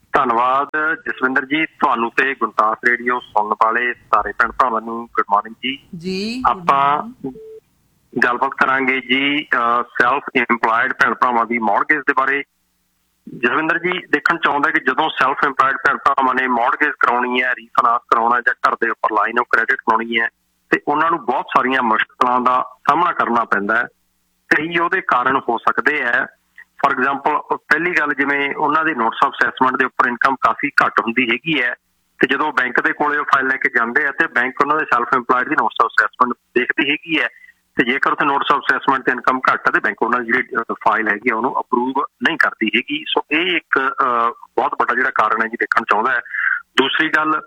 S4: ਧੰਨਵਾਦ ਜਸਵਿੰਦਰ ਜੀ, ਤੁਹਾਨੂੰ ਤੇ ਗੁਣਤਾਸ ਰੇਡੀਓ ਸੁਣਨ ਵਾਲੇ ਸਾਰੇ ਭੈਣ ਭਰਾਵਾਂ ਨੂੰ ਗੁੱਡ ਮਾਰਨਿੰਗ ਜੀ।
S2: ਜੀ
S4: ਆਪਾਂ ਗੱਲਬਾਤ ਕਰਾਂਗੇ ਜੀ ਸੈਲਫ ਇੰਪਲਾਇਡ ਭੈਣ ਭਰਾਵਾਂ ਦੀ ਮੌਰਗੇਜ ਦੇ ਬਾਰੇ। ਜਸਵਿੰਦਰ ਜੀ ਦੇਖਣ ਚਾਹੁੰਦਾ ਕਿ ਜਦੋਂ ਸੈਲਫ ਇੰਪਲਾਇਡ ਭੈਣ ਭਰਾਵਾਂ ਨੇ ਮੌਰਗੇਜ ਕਰਾਉਣੀ ਹੈ, ਰੀਫਾਈਨਾਂਸ ਕਰਾਉਣਾ ਜਾਂ ਘਰ ਦੇ ਉੱਪਰ ਲਾਈਨ ਆਫ ਕ੍ਰੈਡਿਟ ਕਰਾਉਣੀ ਹੈ ਤੇ ਉਹਨਾਂ ਨੂੰ ਬਹੁਤ ਸਾਰੀਆਂ ਮੁਸ਼ਕਲਾਂ ਦਾ ਸਾਹਮਣਾ ਕਰਨਾ ਪੈਂਦਾ ਹੈ। ਕਈ ਉਹਦੇ ਕਾਰਨ ਹੋ ਸਕਦੇ ਹੈ। ਫॉर एग्जांपल ਪਹਿਲੀ ਗੱਲ, ਜਿਵੇਂ ਉਹਨਾਂ ਦੇ ਨੋਟਸ ਆਫ ਅਸੈਸਮੈਂਟ ਦੇ ਉੱਪਰ ਇਨਕਮ ਕਾਫੀ ਘੱਟ ਹੁੰਦੀ ਹੈਗੀ ਹੈ ਤੇ ਜਦੋਂ ਬੈਂਕ ਦੇ ਕੋਲੇ ਉਹ ਫਾਈਲ ਲੈ ਕੇ ਜਾਂਦੇ ਆ ਤੇ ਬੈਂਕ ਉਹਨਾਂ ਦੇ self employed the notes of assessment ਦੇਖਦੀ ਹੈਗੀ ਹੈ ਤੇ ਜੇਕਰ ਉੱਥੇ ਨੋਟਸ ਆਫ ਅਸੈਸਮੈਂਟ ਤੇ ਇਨਕਮ ਘੱਟ ਹੈ ਤੇ ਬੈਂਕ ਉਹਨਾਂ ਦੀ ਜਿਹੜੀ ਫਾਈਲ ਹੈਗੀ ਉਹਨੂੰ ਅਪਰੂਵ ਨਹੀਂ ਕਰਦੀ ਹੈਗੀ। ਸੋ ਇਹ ਇੱਕ ਬਹੁਤ ਵੱਡਾ ਜਿਹੜਾ ਕਾਰਨ ਹੈ ਜੀ ਦੇਖਣ ਚਾਹੁੰਦਾ ਹੈ। ਦੂਸਰੀ ਗੱਲ,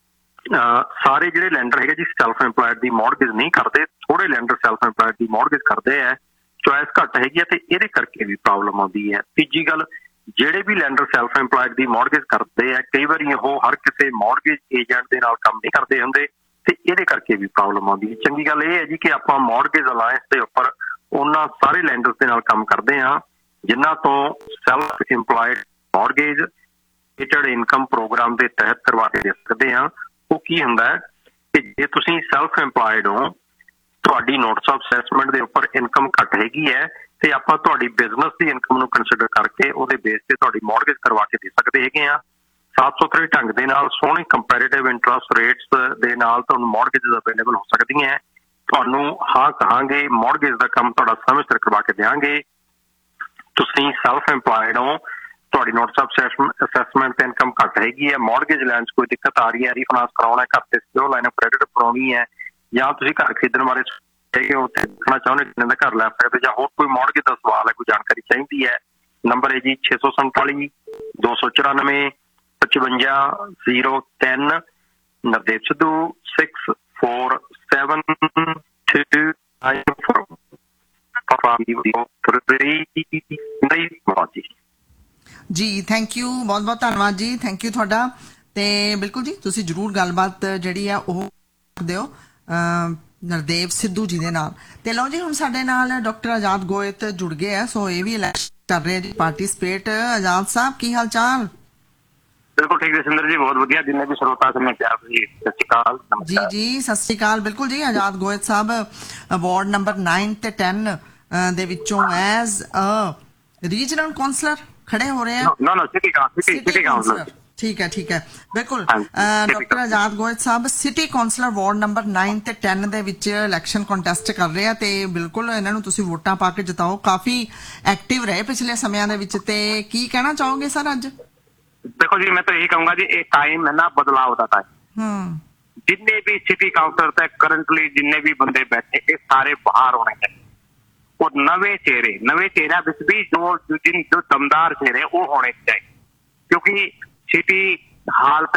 S4: ਸਾਰੇ ਜਿਹੜੇ ਲੈਂਡਰ ਹੈਗੇ ਜੀ ਸੈਲਫ ਇੰਪਲਾਇਡ ਦੀ ਮੌਰਗੇਜ ਨਹੀਂ ਕਰਦੇ, ਥੋੜੇ ਲੈਂਡਰ ਸੈਲਫ ਇੰਪਲਾਇਡ ਦੀ ਮੌਰਗੇਜ ਕਰਦੇ ਹੈ। ਚੋਇਸ ਘੱਟ ਹੈਗੀ ਹੈ ਤੇ ਇਹਦੇ ਕਰਕੇ ਵੀ ਪ੍ਰੋਬਲਮ ਆਉਂਦੀ ਹੈ। ਤੀਜੀ ਗੱਲ, ਜਿਹੜੇ ਵੀ ਲੈਂਡਰ ਸੈਲਫ ਇੰਪਲਾਇਡ ਦੀ ਮੌਰਗੇਜ ਕਰਦੇ ਆ ਕਈ ਵਾਰੀ ਉਹ ਹਰ ਕਿਸੇ ਮੌਰਗੇਜ ਏਜੰਟ ਦੇ ਨਾਲ ਕੰਮ ਨਹੀਂ ਕਰਦੇ ਹੁੰਦੇ ਤੇ ਇਹਦੇ ਕਰਕੇ ਵੀ ਪ੍ਰੋਬਲਮ ਆਉਂਦੀ ਹੈ। ਚੰਗੀ ਗੱਲ ਇਹ ਹੈ ਜੀ ਕਿ ਆਪਾਂ ਮੌਰਗੇਜ ਅਲਾਇੰਸ ਦੇ ਉੱਪਰ ਉਹਨਾਂ ਸਾਰੇ ਲੈਂਡਰਸ ਦੇ ਨਾਲ ਕੰਮ ਕਰਦੇ ਹਾਂ ਜਿਨ੍ਹਾਂ ਤੋਂ self employed mortgage rated income programme ਦੇ ਤਹਿਤ ਕਰਵਾ ਕੇ ਦੇ ਸਕਦੇ ਹਾਂ। ਉਹ ਕੀ ਹੁੰਦਾ ਹੈ ਕਿ ਜੇ ਤੁਸੀਂ ਸੈਲਫ ਇੰਪਲਾਇਡ ਹੋ, ਤੁਹਾਡੀ ਨੋਟਸ ਆਫ ਅਸੈਸਮੈਂਟ ਦੇ ਉੱਪਰ ਇਨਕਮ ਘੱਟ ਹੈਗੀ ਹੈ ਤੇ ਆਪਾਂ ਤੁਹਾਡੀ ਬਿਜ਼ਨਸ ਦੀ ਇਨਕਮ ਨੂੰ ਕੰਸੀਡਰ ਕਰਕੇ ਉਹਦੇ ਬੇਸ ਤੇ ਤੁਹਾਡੀ ਮੌਰਗੇਜ ਕਰਵਾ ਕੇ ਦੇ ਸਕਦੇ ਹੈਗੇ ਆ। ਸਾਫ਼ ਸੁਥਰੇ ਢੰਗ ਦੇ ਨਾਲ ਸੋਹਣੇ ਕੰਪੈਰੀਟਿਵ ਇੰਟਰਸਟ ਰੇਟਸ ਦੇ ਨਾਲ ਤੁਹਾਨੂੰ ਮੌਰਗੇਜ ਅਵੇਲੇਬਲ ਹੋ ਸਕਦੀਆਂ। ਤੁਹਾਨੂੰ ਹਾਂ ਕਹਾਂਗੇ ਮੌਰਗੇਜ ਦਾ ਕੰਮ ਤੁਹਾਡਾ ਸਮੇਂ ਸਿਰ ਕਰਵਾ ਕੇ ਦਿਆਂਗੇ। ਤੁਸੀਂ ਸੈਲਫ ਇੰਪਲਾਇਡ ਹੋ, ਤੁਹਾਡੀ ਨੋਟਸ ਆਫ ਅਸੈਸਮੈਂਟ ਤੇ ਇਨਕਮ ਘੱਟ ਹੈਗੀ ਹੈ, ਮੌਰਗੇਜ ਲੈਣ 'ਚ ਕੋਈ ਦਿੱਕਤ ਆ ਰਹੀ ਹੈ, ਰੀਫਾਈਨਾਂਸ ਕਰਾਉਣਾ, ਘਰ ਤੇ ਸਿਕਿਉਰ ਲਾਈਨ ਆਫ ਕ੍ਰੈਡਿਟ ਬਣਾਉਣੀ ਹੈ ਜਾਂ ਤੁਸੀਂ ਘਰ ਖਰੀਦਣ ਬਾਰੇ ਹੈਗੇ ਹੋ ਤੇ ਦੇਖਣਾ ਚਾਹੁੰਦੇ ਕਿੰਨੇ ਦਾ ਘਰ ਲੈ ਸਕਦੇ ਜਾਂ ਹੋਰ ਕੋਈ ਮੌਰਗੇਜ ਦਾ ਸਵਾਲ ਹੈ, ਕੋਈ ਜਾਣਕਾਰੀ ਚਾਹੀਦੀ ਹੈ, ਨੰਬਰ ਹੈ ਜੀ ਛੇ ਸੌ ਸੰਤਾਲੀ ਦੋ ਸੌ ਚੁਰਾਨਵੇਂ ਪਚਵੰਜਾ ਜ਼ੀਰੋ ਤਿੰਨ। ਨਵਦੇਵ Sidhu six four seven to nine four.
S2: ਜੀ ਥੈਂਕ ਯੂ, ਬਹੁਤ ਬਹੁਤ ਧੰਨਵਾਦ ਜੀ, ਥੈਂਕ ਯੂ ਤੁਹਾਡਾ। ਤੇ ਬਿਲਕੁਲ ਜੀ ਤੁਸੀਂ ਜ਼ਰੂਰ ਗੱਲਬਾਤ ਜਿਹੜੀ ਆ ਉਹ ਦਿਓ ਨਰਦੇਵ ਸਿੱਧੂ ਜੀ ਦੇ ਨਾਲ। ਤੇ ਲਓ ਜੀ ਹੁਣ ਸਾਡੇ ਨਾਲ ਡਾਕਟਰ ਆਜ਼ਾਦ ਗੋਇਤ ਜੁੜ ਗਏ ਆ, ਸੋ ਇਹ ਵੀ ਇਲੈਕਸ਼ਨ ਕਰ ਰਹੇ ਜੀ ਪਾਰਟਿਸਿਪੇਟ। ਆਜ਼ਾਦ ਸਾਹਿਬ ਕੀ ਹਾਲ ਚਾਲ?
S1: ਬਿਲਕੁਲ ਠੀਕ ਜਸਿੰਦਰ ਜੀ, ਬਹੁਤ ਵਧੀਆ। ਜਿੰਨੇ ਵੀ ਸਰੋਤਾ ਸਮੇਂ ਪਿਆਰ ਜੀ, ਸਤਿ ਸ਼੍ਰੀ ਅਕਾਲ।
S2: ਜੀ ਜੀ ਸਤਿ ਸ਼੍ਰੀ ਅਕਾਲ। ਬਿਲਕੁਲ ਜੀ ਆਜ਼ਾਦ ਗੋਇਤ ਸਾਹਿਬ ਵਾਰਡ ਨੰਬਰ ਨਾइन ਤੇ ਟੈਨ ਦੇ ਵਿੱਚੋਂ ਐਜ਼ ਅ ਰੀਜਨਲ ਕਾਉਂਸਲਰ ਖੜੇ ਹੋ ਰਹੇ ਆ।
S1: ਨਾ ਨਾ ਸਿਟੀ ਕਾਉਂਸਲਰ, ਸਿਟੀ ਕਾਉਂਸਲਰ।
S2: ਠੀਕ ਹੈ ਠੀਕ ਹੈ ਬਿਲਕੁਲ। ਡਾਕਟਰ ਆਜ਼ਾਦ ਗੋਇਤ ਸਾਹਿਬ ਸਿਟੀ ਕਾਉਂਸਲਰ ਵਾਰਡ ਨੰਬਰ ਨਾइन ਤੇ ਟੈਨ ਦੇ ਵਿੱਚ ਇਲੈਕਸ਼ਨ ਕੰਟੈਸਟ ਕਰ ਰਹੇ ਆ ਤੇ ਬਿਲਕੁਲ ਇਹਨਾਂ ਨੂੰ ਤੁਸੀਂ ਵੋਟਾਂ ਪਾ ਕੇ ਜਿਤਾਓ। ਕਾਫੀ ਐਕਟਿਵ ਰਹੇ ਪਿਛਲੇ ਸਮਿਆਂ ਦੇ ਵਿੱਚ ਤੇ ਕੀ ਕਹਿਣਾ ਚਾਹੋਗੇ ਸਰ ਅੱਜ?
S1: देखो जी, मैं तो यही कहूंगा जी, एक टाइम है ना बदलाव का टाइम। जितने भी सिटी काउंसलर तक करंटली जिन्ने भी बंदे बैठे ये सारे बाहर होने चाहिए और नवे चेहरे नवे चेहरा विच भी जो जिन जो दमदार चेहरे वो होने चाहिए क्योंकि सिटी हालत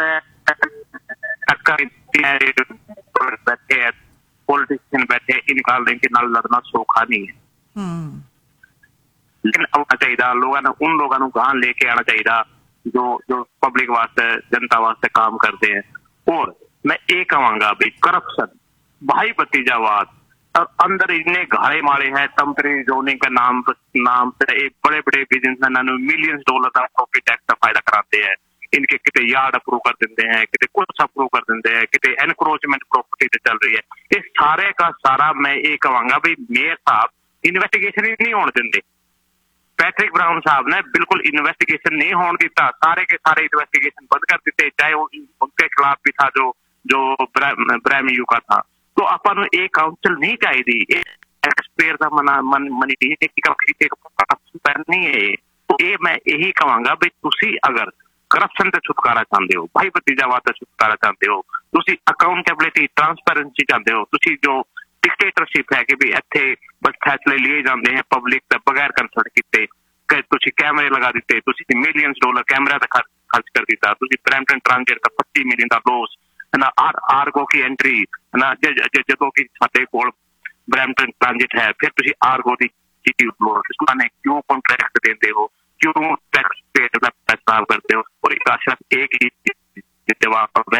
S1: बैठे है पॉलिटिशियन बैठे इन काल के नाल लड़ना सौखा नहीं है। लेकिन आना चाहिए लोगों ने, उन लोगों को गांव लेके आना चाहिए जो जो पब्लिक वास्ते जनता वास्ते काम करते हैं। और मैं ये कहूंगा भाई करप्शन भाई भतीजावाद और अंदर इतने घाड़े मारे हैं टेम्परेरी जोनिंग के नाम नाम से एक बड़े बड़े बिजनेसमैन मिलियंस डॉलर का प्रॉपर्टी टैक्स का फायदा कराते हैं। इनके कितने यार्ड अप्रूव कर देते हैं, कितने कुछ अप्रूव कर देते हैं, कितने एनक्रोचमेंट प्रॉपर्टी पे चल रही है। इस सारे का सारा मैं ये कहूंगा भाई मेयर साहब इन्वेस्टिगेशन ही नहीं होने देंगे। पैट्रिक ब्राउन साहब ने बिल्कुल इन्वेस्टिगेशन नहीं होने दिता, सारे के सारे इन्वेस्टिगेशन बंद कर दिते, चाहे वो उनके खिलाफ भी था जो जो ब्रैम यू का था। तो अपन एक काउंसिल नहीं चाहिए, टैक्स पेयर का मना मन मनी नहीं है। तो ये मैं यही कहूंगा भाई तुसी अगर करप्शन से छुटकारा चाहते हो, भाई भतीजावाद से छुटकारा चाहते हो, तुसी अकाउंटेबिलिटी ट्रांसपेरेंसी चाहते हो, तुसी जो डिक्टेटरशिप है कि भी इत्थे बस फैसले लिए जाते हैं पब्लिक बगैर कंसल्ट किए, तुसी कैमरे लगा दिते, तुसी मिलियंस डॉलर कैमरा का खर्च कर दिता, तुसी ब्रैम्पटन ट्रांजिट का पच्ची मिलियन का लॉस है ना, आर आरगो की एंट्री है ना, जो कि साडे कोल ब्रैम्पटन ट्रांजिट है, फिर तुसी आरगो की माने क्यों कॉन्ट्रैक्ट देते हो, क्यों टैक्स पेड का प्रस्ताव करते हो। और एक आशा एक ही जवाब है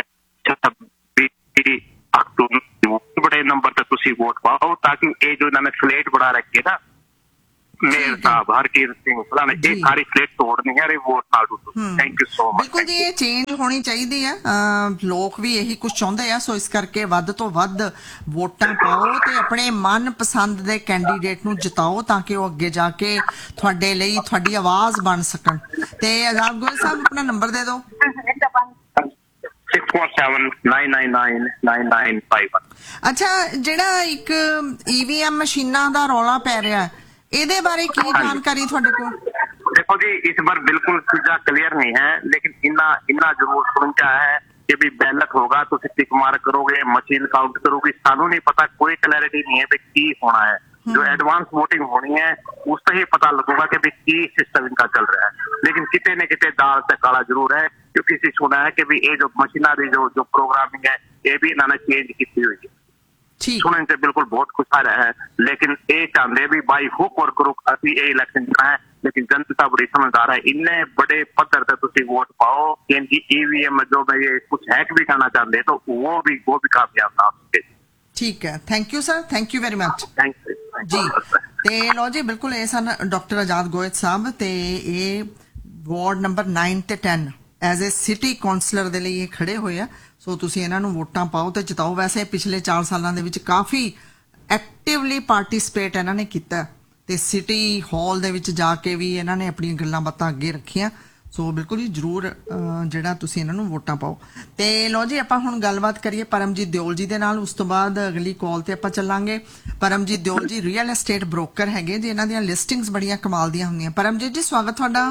S1: अक्टूबर बड़े नंबर तक तुसी वोट पाओ ताकि ये जो इन्होंने स्लेट बढ़ा रखी है ना ਮੇਰ ਸਾਹਿਬ ਹਰਕੀਰਤ ਸਿੰਘ ਫਲਾਣੇ ਇਹ ਸਾਰੀ ਸਲੇਟ ਤੋੜਨੀ ਹੈ ਰਿਵੋਟ ਨਾਲ ਟੁੱਟੂ ਥੈਂਕ ਯੂ ਸੋ ਮਚ
S2: ਬਿਲਕੁਲ ਜੀ ਇਹ ਚੇਂਜ ਹੋਣੀ ਚਾਹੀਦੀ ਹੈ ਲੋਕ ਵੀ ਇਹੀ ਕੁਝ ਚਾਹੁੰਦੇ ਆ ਸੋ ਇਸ ਕਰਕੇ ਵੱਧ ਤੋਂ ਵੱਧ ਵੋਟਾਂ ਪਾਓ ਤੇ ਆਪਣੇ ਮਨ ਪਸੰਦ ਦੇ ਕੈਂਡੀਡੇਟ ਨੂੰ ਜਿਤਾਓ ਤਾਂ ਕਿ ਉਹ ਅੱਗੇ ਜਾ ਕੇ ਤੁਹਾਡੇ ਲਈ ਤੁਹਾਡੀ ਆਵਾਜ਼ ਬਣ ਸਕਣ ਤੇ ਆਜ਼ਾਦ ਗੋਇਲ ਸਾਹਿਬ ਆਪਣਾ ਨੰਬਰ ਦੇ ਦਿਓ
S1: six four seven nine nine nine nine nine five one
S2: ਅੱਛਾ ਜਿਹੜਾ ਇੱਕ ਈਵੀਐਮ ਮਸ਼ੀਨਾਂ ਦਾ ਰੌਲਾ ਪੈ ਰਿਹਾ ਇਹਦੇ ਬਾਰੇ ਕੀ ਜਾਣਕਾਰੀ ਤੁਹਾਡੇ ਕੋਲ
S1: देखो जी इस बार बिल्कुल चीजा क्लियर नहीं है लेकिन इतना इतना जरूर सुनता है कि भी बैलट होगा तो टिक मार करोगे मशीन काउंट करोगे सानू नहीं पता कोई क्लैरिटी नहीं है की होना है जो एडवांस वोटिंग होनी है उससे ही पता लगेगा कि की सिस्टम इनका चल रहा है लेकिन कितने न कितने दाल से काला जरूर है क्योंकि इसी सुना है कि भी ये जो मशीनरी जो जो प्रोग्रामिंग है ये भी इन्होंने चेंज की हुई है सुनने से बिल्कुल बहुत खुश आ रहा है लेकिन ये चाहते भी बाई हुक और क्रुक असि ये इलेक्शन है लेकिन जनता बड़ी समझदार है इन्ने बड़े पद्धर से तुसी वोट पाओ कि इनकी ईवीएम जो में ये कुछ हैक भी करना चाहते तो वो भी वो भी कामयाब ना हो सके
S2: ठीक है thank you sir thank you very much
S1: thank you
S2: जी ते लो जी बिल्कुल ये सन डॉक्टर आजाद गोयत साहब ते ये वार्ड नंबर नाइन ते ten as a city counsellor दे लिए खड़े हुए हैं सो तुसी इन्हां नूं वोटां पाओ ते जिताओ वैसे पिछले चार सालां दे विच काफ़ी एक्टिवली पार्टिसिपेट इन्हां ने कीता ते सिटी हॉल दे विच जाके भी इन्हां ने अपनी गल्लां बातां अगे रखियां सो बिल्कुल ही जरूर जिहड़ा तुसी इन्हां नूं वोटां पाओ ते लो जी आपां हुण गलबात करिए परमजीत दिओल जी दे नाल उस तो बाद अगली कॉल ते आपां चलांगे परमजीत दिओल जी रियल एस्टेट ब्रोकर हैगे जी इन्हां दियां लिस्टिंग्स बड़ियां कमाल दियां हुंदियां परमजीत जी स्वागत तुहाडा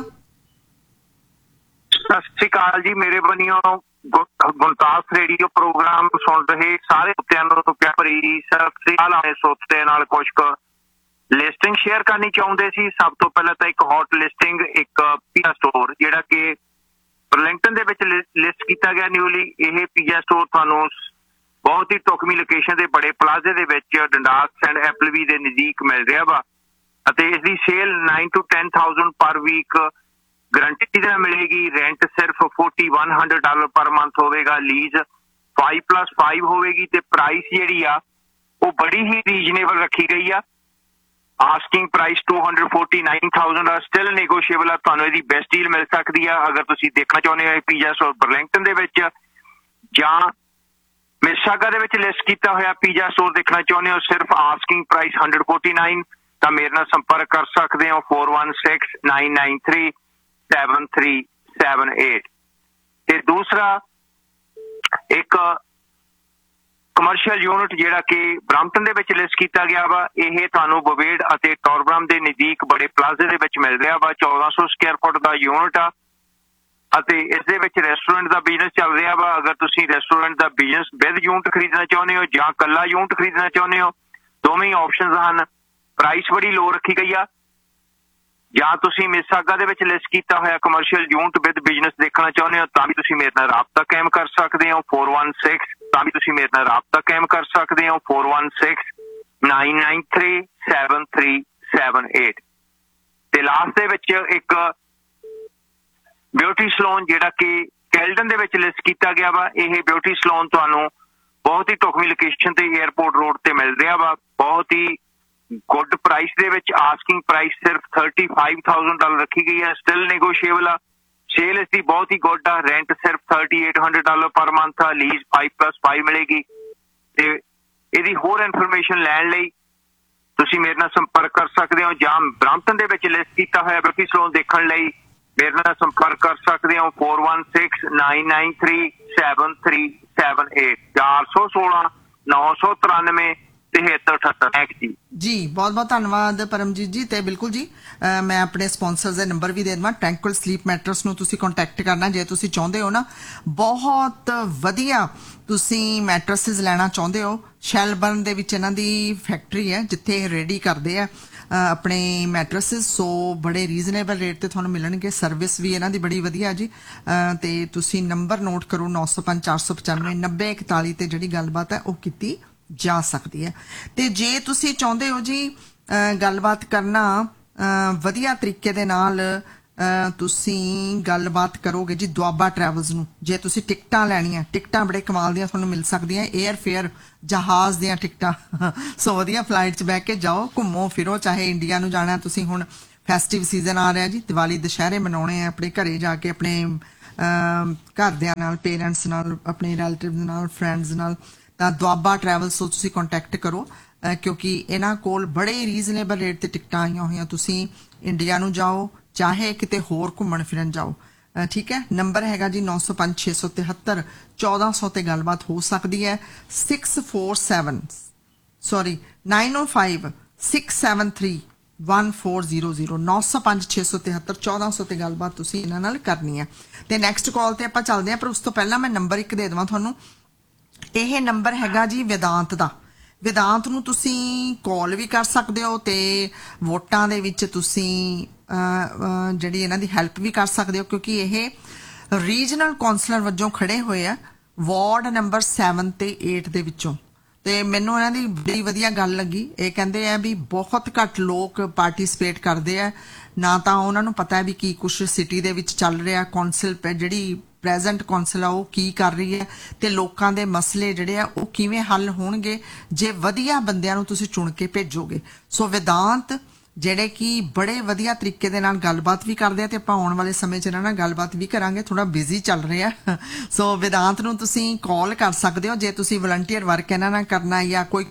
S1: सत श्री अकाल जी मेरे बनियो गुलतास रेडियो प्रोग्राम सुन रहे सारे कुत्तियां तो प्यार भरी सत श्री अकाल आए सोते नाल कुछ लिस्टिंग शेयर करनी चाहते सी सब तो पहले तो एक हॉट लिस्टिंग एक पीजा स्टोर जिहड़ा कि बर्लिंगटन दे विच लिस्ट किया गया न्यूली यह पीजा स्टोर तुहानूं बहुत ही ढुकवीं लोकेशन दे बड़े प्लाजे दे विच डंडास एंड एपलवी दे नज़दीक मिल रहा वा अते इसदी cell nine to ten thousand पर वीक गारंटी दे मिलेगी रेंट सिर्फ forty one hundred dollar per month होगा लीज फाइव प्लस फाइव होगी ते प्राइस जी आ वो बड़ी ही रीजनेबल रखी गई आ asking price two hundred forty nine thousand still negotiable है तुहानूं इहदी बेस्ट डील मिल सकती है अगर तुसीं देखना चाहुंदे हो पीजा स्टोर बर्लिंगटन दे विच जां मिसिसागा दे विच लिस्ट कीता होया पीजा स्टोर देखना चाहुंदे हो सिर्फ asking price hundred forty nine तां मेरे नाल संपर्क कर सकते हो four one six nine nine three seven three seven eight ते दूसरा एक कमर्शियल यूनिट जिहड़ा कि ब्रैम्पटन दे विच लिस्ट किया गया वा यह तुहानूं बवेड अते टॉरब्रम दे नज़दीक बड़े प्लाजे दे विच मिल रहा वा चौदह सौ स्क्वायर फुट का यूनिट आ अते इस दे विच रेस्टोरेंट का बिजनेस चल रहा वा अगर तुसीं रेस्टोरेंट का बिजनेस विद यूनिट खरीदना चाहुंदे हो जां कल्ला यूनिट खरीदना चाहुंदे हो दोवें ऑप्शनस हन प्राइस बड़ी लो रखी गई आ ਜਾਂ ਤੁਸੀਂ ਮਿਸਾਗਾ ਦੇ ਵਿੱਚ ਲਿਸਟ ਕੀਤਾ ਹੋਇਆ ਕਮਰਸ਼ੀਅਲ ਯੂਨਿਟ ਵਿਦ ਬਿਜ਼ਨਸ ਦੇਖਣਾ ਚਾਹੁੰਦੇ ਹੋ ਤਾਂ ਵੀ ਤੁਸੀਂ ਮੇਰੇ ਨਾਲ ਰਾਬਤਾ ਕਾਇਮ ਕਰ ਸਕਦੇ ਹੋ फोर वन सिक्स ਤਾਂ ਵੀ ਤੁਸੀਂ ਮੇਰੇ ਨਾਲ ਰਾਬਤਾ ਕਾਇਮ ਕਰ ਸਕਦੇ ਹੋ four one six nine nine three seven three seven eight ਤੇ ਲਾਸਟ ਦੇ ਵਿੱਚ ਇੱਕ ਬਿਊਟੀ ਸਲੂਨ ਜਿਹੜਾ ਕਿ ਕੈਲਡਨ ਦੇ ਵਿੱਚ ਲਿਸਟ ਕੀਤਾ ਗਿਆ ਵਾ ਇਹ ਬਿਊਟੀ ਸਲੂਨ ਤੁਹਾਨੂੰ ਬਹੁਤ ਹੀ ਢੁਕਵੀਂ ਲੋਕੇਸ਼ਨ ਤੇ 에ਅਰਪੋਰਟ ਰੋਡ ਤੇ ਮਿਲ ਰਿਹਾ ਵਾ ਬਹੁਤ ਹੀ गुड प्राइस दे विच आस्किंग प्राइस सिर्फ थर्टी फाइव थाउजेंड डॉलर रखी गई है स्टिल नेगोशिएबल आ सेल इसकी बहुत ही गुड आ रेंट सिर्फ thirty eight hundred dollar per month आ लीज फाइव प्लस फाइव मिलेगी ते इहदी होर इन्फॉर्मेशन लैण लई तुसीं मेरे नाल संपर्क कर सकते हो जां ब्रैम्पटन दे विच लिस्ट कीता होया ब्यूटी सलून देखण लई मेरे नाल संपर्क कर सकते हो four one six nine nine three seven three seven eight चार सौ सोलह नौ सौ तिरानवे
S2: जी बहुत बहुत धन्यवाद परमजीत जी ते बिल्कुल जी आ, मैं अपने स्पॉन्सर्स के नंबर भी दे देवां ट्रैंकुल स्लीप मैट्रेस नूं तुसीं कॉन्टैक्ट करना जे तुसीं चाहुंदे हो ना बहुत वधिया तुसीं मैट्रेसिस लैना चाहुंदे हो शैलबर्न दे विच इन्हां दी फैक्ट्री है जिथे रेडी करदे आ अपने मैट्रेसिस सो बड़े रीजनेबल रेट ते तुहानूं मिलणगे सर्विस भी इन्हां दी बड़ी वधिया जी ते तुसीं नंबर नोट करो नौ सौ पंज चार सौ पचानवे नब्बे इकताली ते जिहड़ी गलबात है वो कीती जा सकती है ते जे तुसी चाहुंदे हो जी गलबात करना वधिया तरीके दे नाल ਤੁਸੀਂ ਗੱਲਬਾਤ ਕਰੋਗੇ ਜੀ ਦੁਆਬਾ ਟਰੈਵਲਸ ਨੂੰ। ਜੇ ਤੁਸੀਂ ਟਿਕਟਾਂ ਲੈਣੀਆਂ, ਟਿਕਟਾਂ ਬੜੇ ਕਮਾਲ ਦੀਆਂ ਤੁਹਾਨੂੰ ਮਿਲ ਸਕਦੀਆਂ, 에ਅਰ ਫੇਅਰ ਜਹਾਜ਼ ਦੀਆਂ ਟਿਕਟਾਂ। ਸੋ ਵਧੀਆ ਫਲਾਈਟ 'ਚ ਬਹਿ ਕੇ ਜਾਓ, ਘੁੰਮੋ ਫਿਰੋ। ਚਾਹੇ ਇੰਡੀਆ ਨੂੰ ਜਾਣਾ ਤੁਸੀਂ, ਹੁਣ ਫੈਸਟਿਵ ਸੀਜ਼ਨ ਆ ਰਿਹਾ ਜੀ, ਦੀਵਾਲੀ ਦੁਸ਼ਹਿਰੇ ਮਨਾਉਣੇ ਆ, ਆਪਣੇ ਘਰੇ ਜਾ ਕੇ ਆਪਣੇ ਘਰਦਿਆਂ ਨਾਲ, ਪੇਰੈਂਟਸ ਨਾਲ, ਆਪਣੇ ਰਿਲੇਟਿਵ ਨਾਲ, ਫਰੈਂਡਸ ਨਾਲ, ਤਾਂ ਦੁਆਬਾ ਟਰੈਵਲਸ ਤੋਂ ਤੁਸੀਂ ਕੰਟੈਕਟ ਕਰੋ, ਕਿਉਂਕਿ ਇਹਨਾਂ ਕੋਲ ਬੜੇ ਰੀਜ਼ਨੇਬਲ ਰੇਟ ਤੇ ਟਿਕਟਾਂ ਆਈਆਂ ਹੋਈਆਂ। ਤੁਸੀਂ ਇੰਡੀਆ ਨੂੰ ਜਾਓ, ਚਾਹੇ ਕਿਤੇ ਹੋਰ ਘੁੰਮਣ ਫਿਰਨ ਜਾਓ, ਠੀਕ ਹੈ। ਨੰਬਰ ਹੈਗਾ ਜੀ ਨੌ ਸੌ ਪੰਜ ਛੇ ਸੌ ਤਿਹੱਤਰ ਚੌਦਾਂ ਸੌ ਤੇ ਗੱਲਬਾਤ ਹੋ ਸਕਦੀ ਹੈ। Six four seven sorry nine ਓ five six seven three one four zero zero ਨੌ ਸੌ ਪੰਜ ਛੇ ਸੌ ਤਿਹੱਤਰ ਚੌਦਾਂ ਸੌ ਤੇ ਗੱਲਬਾਤ ਤੁਸੀਂ ਇਹਨਾਂ ਨਾਲ ਕਰਨੀ ਹੈ। ਤੇ ਨੈਕਸਟ ਕਾਲ ਤੇ ਆਪਾਂ ਚੱਲਦੇ ਹਾਂ, ਪਰ ਉਸ ਤੋਂ ਪਹਿਲਾਂ ਮੈਂ ਨੰਬਰ ਇੱਕ ਦੇ ਦੇਵਾਂ ਤੁਹਾਨੂੰ। ਇਹ ਨੰਬਰ ਹੈਗਾ ਜੀ ਵਿਦਾਂਤ ਦਾ। ਵਿਦਾਂਤ ਨੂੰ ਤੁਸੀਂ ਕਾਲ ਵੀ ਕਰ ਸਕਦੇ ਹੋ ਤੇ ਵੋਟਾਂ ਦੇ ਵਿੱਚ ਤੁਸੀਂ ਜਿਹੜੀ ਇਹਨਾਂ ਦੀ ਹੈਲਪ ਵੀ ਕਰ ਸਕਦੇ ਹੋ, ਕਿਉਂਕਿ ਇਹ ਰੀਜਨਲ ਕੌਂਸਲਰ ਵਜੋਂ ਖੜੇ ਹੋਏ ਆ ਵਾਰਡ ਨੰਬਰ ਸੈਵਨ ਤੇ ਏਟ ਦੇ ਵਿੱਚੋਂ। ਤੇ ਮੈਨੂੰ ਇਹਨਾਂ ਦੀ ਬੜੀ ਵਧੀਆ ਗੱਲ ਲੱਗੀ। ਇਹ ਕਹਿੰਦੇ ਆ ਵੀ ਬਹੁਤ ਘੱਟ ਲੋਕ ਪਾਰਟਿਸਿਪੇਟ ਕਰਦੇ ਆ, ਨਾ ਤਾਂ ਉਹਨਾਂ ਨੂੰ ਪਤਾ ਹੈ ਵੀ ਕੀ ਕੁਛ ਸਿਟੀ ਦੇ ਵਿੱਚ ਚੱਲ ਰਿਹਾ, ਕੌਂਸਲ ਜਿਹੜੀ ਪ੍ਰੈਜ਼ੈਂਟ ਕੌਂਸਲ ਆ ਉਹ ਕੀ ਕਰ ਰਹੀ ਹੈ, ਤੇ ਲੋਕਾਂ ਦੇ ਮਸਲੇ ਜਿਹੜੇ ਆ ਉਹ ਕਿਵੇਂ ਹੱਲ ਹੋਣਗੇ ਜੇ ਵਧੀਆ ਬੰਦਿਆਂ ਨੂੰ ਤੁਸੀਂ ਚੁਣ ਕੇ ਭੇਜੋਗੇ। ਸੋ ਵਿਦਾਂਤ ਜਿਹੜੇ ਕਿ ਬੜੇ ਵਧੀਆ ਤਰੀਕੇ ਦੇ ਨਾਲ ਗੱਲਬਾਤ ਵੀ ਕਰਦੇ ਆ, ਤੇ ਆਪਾਂ ਆਉਣ ਵਾਲੇ ਸਮੇਂ 'ਚ ਇਹਨਾਂ ਨਾਲ ਗੱਲਬਾਤ ਵੀ ਕਰਾਂਗੇ। ਥੋੜਾ ਬਿਜ਼ੀ ਚੱਲ ਰਿਹਾ, ਸੋ ਵਿਦਾਂਤ ਨੂੰ ਤੁਸੀਂ ਕਾਲ ਕਰ ਸਕਦੇ ਹੋ ਜੇ ਤੁਸੀਂ ਵਲੰਟੀਅਰ ਵਰਕ ਇਹਨਾਂ ਨਾਲ ਕਰਨਾ, ਜਾਂ ਕੋਈ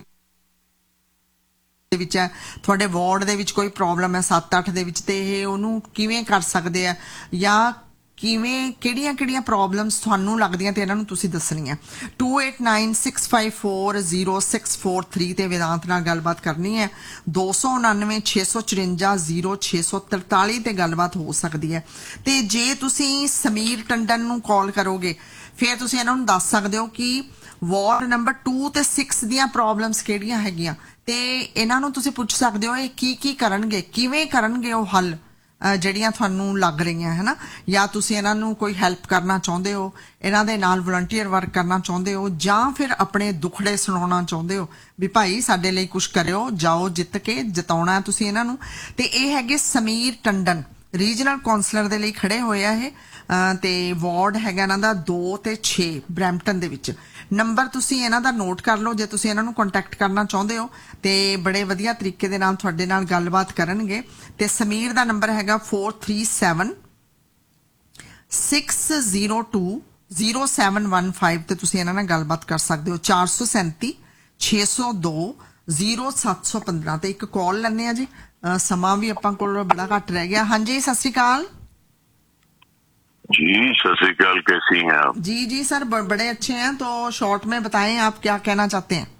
S2: ਵਿੱਚ ਹੈ ਤੁਹਾਡੇ ਵਾਰਡ ਦੇ ਵਿੱਚ ਕੋਈ ਪ੍ਰੋਬਲਮ ਹੈ ਸੱਤ ਅੱਠ ਦੇ ਵਿੱਚ, ਤੇ ਇਹ ਉਹਨੂੰ ਕਿਵੇਂ ਕਰ ਸਕਦੇ ਆ, ਜਾਂ ਕਿਵੇਂ ਕਿਹੜੀਆਂ ਕਿਹੜੀਆਂ ਪ੍ਰੋਬਲਮਸ ਤੁਹਾਨੂੰ ਲੱਗਦੀਆਂ ਤੇ ਇਹਨਾਂ ਨੂੰ ਤੁਸੀਂ ਦੱਸਣੀਆਂ। To eight nine six five four zero six four three ਤੇ ਵਿਦਾਂਤ ਨਾਲ ਗੱਲਬਾਤ ਕਰਨੀ ਹੈ। ਦੋ ਸੌ ਉਣਾਨਵੇਂ ਛੇ ਸੌ ਚੁਰੰਜਾ ਜ਼ੀਰੋ ਛੇ ਸੌ ਤਰਤਾਲੀ ਤੇ ਗੱਲਬਾਤ ਹੋ ਸਕਦੀ ਹੈ। ਤੇ ਜੇ ਤੁਸੀਂ ਸਮੀਰ ਟੰਡਨ ਨੂੰ ਕਾਲ ਕਰੋਗੇ, ਫਿਰ ਤੁਸੀਂ ਇਹਨਾਂ ਨੂੰ ਦੱਸ ਸਕਦੇ ਹੋ ਕਿ ਵਾਰਡ ਨੰਬਰ ਟੂ ਤੇ ਸਿਕਸ ਦੀਆਂ ਪ੍ਰੋਬਲਮਸ ਕਿਹੜੀਆਂ ਹੈਗੀਆਂ, ਤੇ ਇਹਨਾਂ ਨੂੰ ਤੁਸੀਂ ਪੁੱਛ ਸਕਦੇ ਹੋ ਇਹ ਕੀ ਕੀ ਕਰਨਗੇ, ਕਿਵੇਂ ਕਰਨਗੇ ਉਹ ਹੱਲ ਜਿਹੜੀਆਂ ਤੁਹਾਨੂੰ ਲੱਗ ਰਹੀਆਂ ਹੈ ਨਾ। ਜਾਂ ਤੁਸੀਂ ਇਹਨਾਂ ਨੂੰ ਕੋਈ ਹੈਲਪ ਕਰਨਾ ਚਾਹੁੰਦੇ ਹੋ, ਇਹਨਾਂ ਦੇ ਨਾਲ ਵਲੰਟੀਅਰ ਵਰਕ ਕਰਨਾ ਚਾਹੁੰਦੇ ਹੋ, ਜਾਂ ਫਿਰ ਆਪਣੇ ਦੁੱਖੜੇ ਸੁਣਾਉਣਾ ਚਾਹੁੰਦੇ ਹੋ ਵੀ ਭਾਈ ਸਾਡੇ ਲਈ ਕੁਝ ਕਰਿਓ, ਜਾਓ ਜਿੱਤ ਕੇ ਜਿਤਾਉਣਾ ਤੁਸੀਂ ਇਹਨਾਂ ਨੂੰ। ਤੇ ਇਹ ਹੈਗੇ ਸਮੀਰ ਟੰਡਨ, ਰੀਜਨਲ ਕੌਂਸਲਰ ਦੇ ਲਈ ਖੜੇ ਹੋਏ ਆ ਇਹ, ਤੇ ਵਾਰਡ ਹੈਗਾ ਇਹਨਾਂ ਦਾ ਦੋ ਤੇ ਛੇ ਬਰੈਂਪਟਨ ਦੇ ਵਿੱਚ। ਨੰਬਰ ਤੁਸੀਂ ਇਹਨਾਂ ਦਾ ਨੋਟ ਕਰ ਲਓ ਜੇ ਤੁਸੀਂ ਇਹਨਾਂ ਨੂੰ ਕੰਟੈਕਟ ਕਰਨਾ ਚਾਹੁੰਦੇ ਹੋ, ਤੇ ਬੜੇ ਵਧੀਆ ਤਰੀਕੇ ਦੇ ਨਾਲ ਤੁਹਾਡੇ ਨਾਲ ਗੱਲਬਾਤ ਕਰਨਗੇ। ਤੇ ਸਮੀਰ ਦਾ ਨੰਬਰ ਹੈਗਾ four three seven six zero two zero seven one five ਤੇ ਤੁਸੀਂ ਇਹਨਾਂ ਨਾਲ ਗੱਲਬਾਤ ਕਰ ਸਕਦੇ ਹੋ। ਚਾਰ ਸੌ ਸੈਂਤੀ ਛੇ ਸੌ ਦੋ ਜ਼ੀਰੋ ਸੱਤ ਸੌ ਪੰਦਰਾਂ ਤੇ ਇੱਕ ਕਾਲ ਲੈਣੇ ਆ ਜੀ। ਸਮਾਂ ਵੀ ਆਪਾਂ ਕੋਲ ਬੜਾ ਘੱਟ ਰਹਿ ਗਿਆ। ਹਾਂਜੀ ਸਤਿ श्री अकाल
S5: जी। सत श्री अकाल, कैसी हैं आप?
S2: जी जी सर बड़े अच्छे हैं। तो शॉर्ट में बताएं आप क्या कहना चाहते हैं।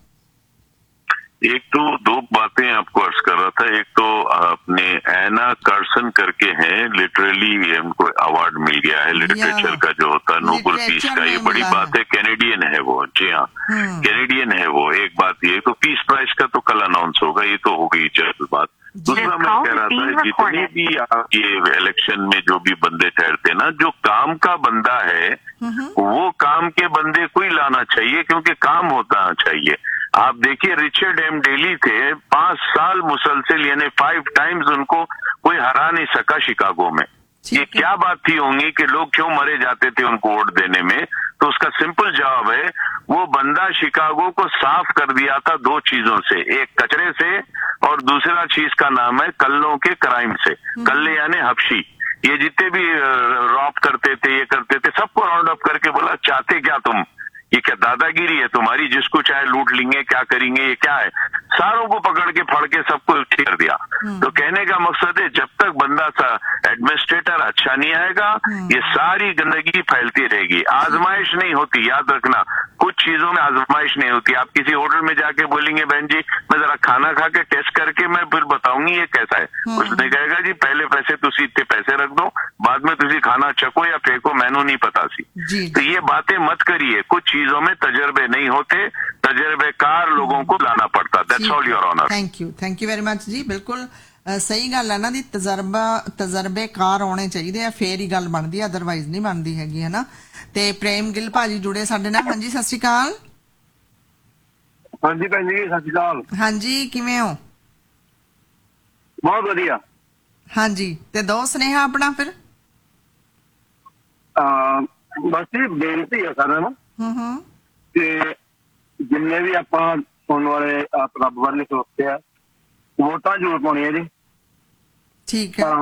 S5: एक तो दो बातें आपको अर्ज कर रहा था। एक तो आपने एना कार्सन करके हैं, लिटरली उनको अवार्ड मिल गया है लिटरेचर का जो होता है नोबेल पीस का, ये बड़ी बात है। कैनेडियन है वो, जी हाँ कैनेडियन है वो। एक बात ये तो पीस प्राइज का तो कल अनाउंस होगा, ये तो हो गई चल बात। दूसरा मैं कह रहा था जितने भी आप ये इलेक्शन में जो भी बंदे ठहरते ना, जो काम का बंदा है वो काम के बंदे को ही लाना चाहिए, क्योंकि काम होता चाहिए। आप देखिए रिचर्ड एम डेली थे, पांच साल मुसलसल यानी फाइव टाइम्स उनको कोई हरा नहीं सका शिकागो में। ये क्या बात थी होंगी कि लोग क्यों मरे जाते थे उनको वोट देने में? तो उसका सिंपल जवाब है वो बंदा शिकागो को साफ कर दिया था दो चीजों से, एक कचरे से और दूसरा चीज का नाम है कल्लों के क्राइम से। कल्ले यानी हबशी, ये जितने भी रॉब करते थे ये करते थे सबको राउंड अप करके बोला चाहते क्या तुम, ये क्या दादागिरी है तुम्हारी, जिसको चाहे लूट लेंगे, क्या करेंगे, ये क्या है? सारों को पकड़ के फड़ के सबको ठीक कर दिया। तो कहने का मकसद है जब तक बंदा सा एडमिनिस्ट्रेटर अच्छा नहीं आएगा ये सारी गंदगी फैलती रहेगी। आजमाइश नहीं होती, याद रखना, कुछ चीजों में आजमाइश नहीं होती। आप किसी होटल में जाके बोलेंगे बहन जी मैं जरा खाना खा के टेस्ट करके मैं फिर बताऊंगी ये कैसा है, उसने कहेगा जी पहले पैसे तुसी इतने पैसे रख दो, बाद में तुसी खाना चको या फेंको, मैनू नहीं पता सी। तो ये बातें मत करिए, कुछ चीजों में तजर्बे नहीं होते, तजर्बेकार लोगों को लाना पड़ता। That's all your honour.
S2: Thank you thank you very much जी। बिल्कुल सही गल है ना दी, तजर्बा तजर्बेकार होने चाहिए फिर ही गल बनती है, अदरवाइज नहीं बनती हैगी है ना। ते प्रेम गिल भाजी जुड़े साडे नाल। हाँ जी सत श्री अकाल।
S6: हाँ जी भैन जी सत श्री अकाल।
S2: हाँ जी किवें हो?
S6: बहुत वधिया।
S2: हाँ जी ते दो स्नेहा अपना फिर
S6: बस ये बेनती है सारा ना
S2: हम्म
S6: कि जिन्ने भी आप सुनने वाले आप रब वाले सोचते हैं वोटा जरूर पानी है जी
S2: ठीक है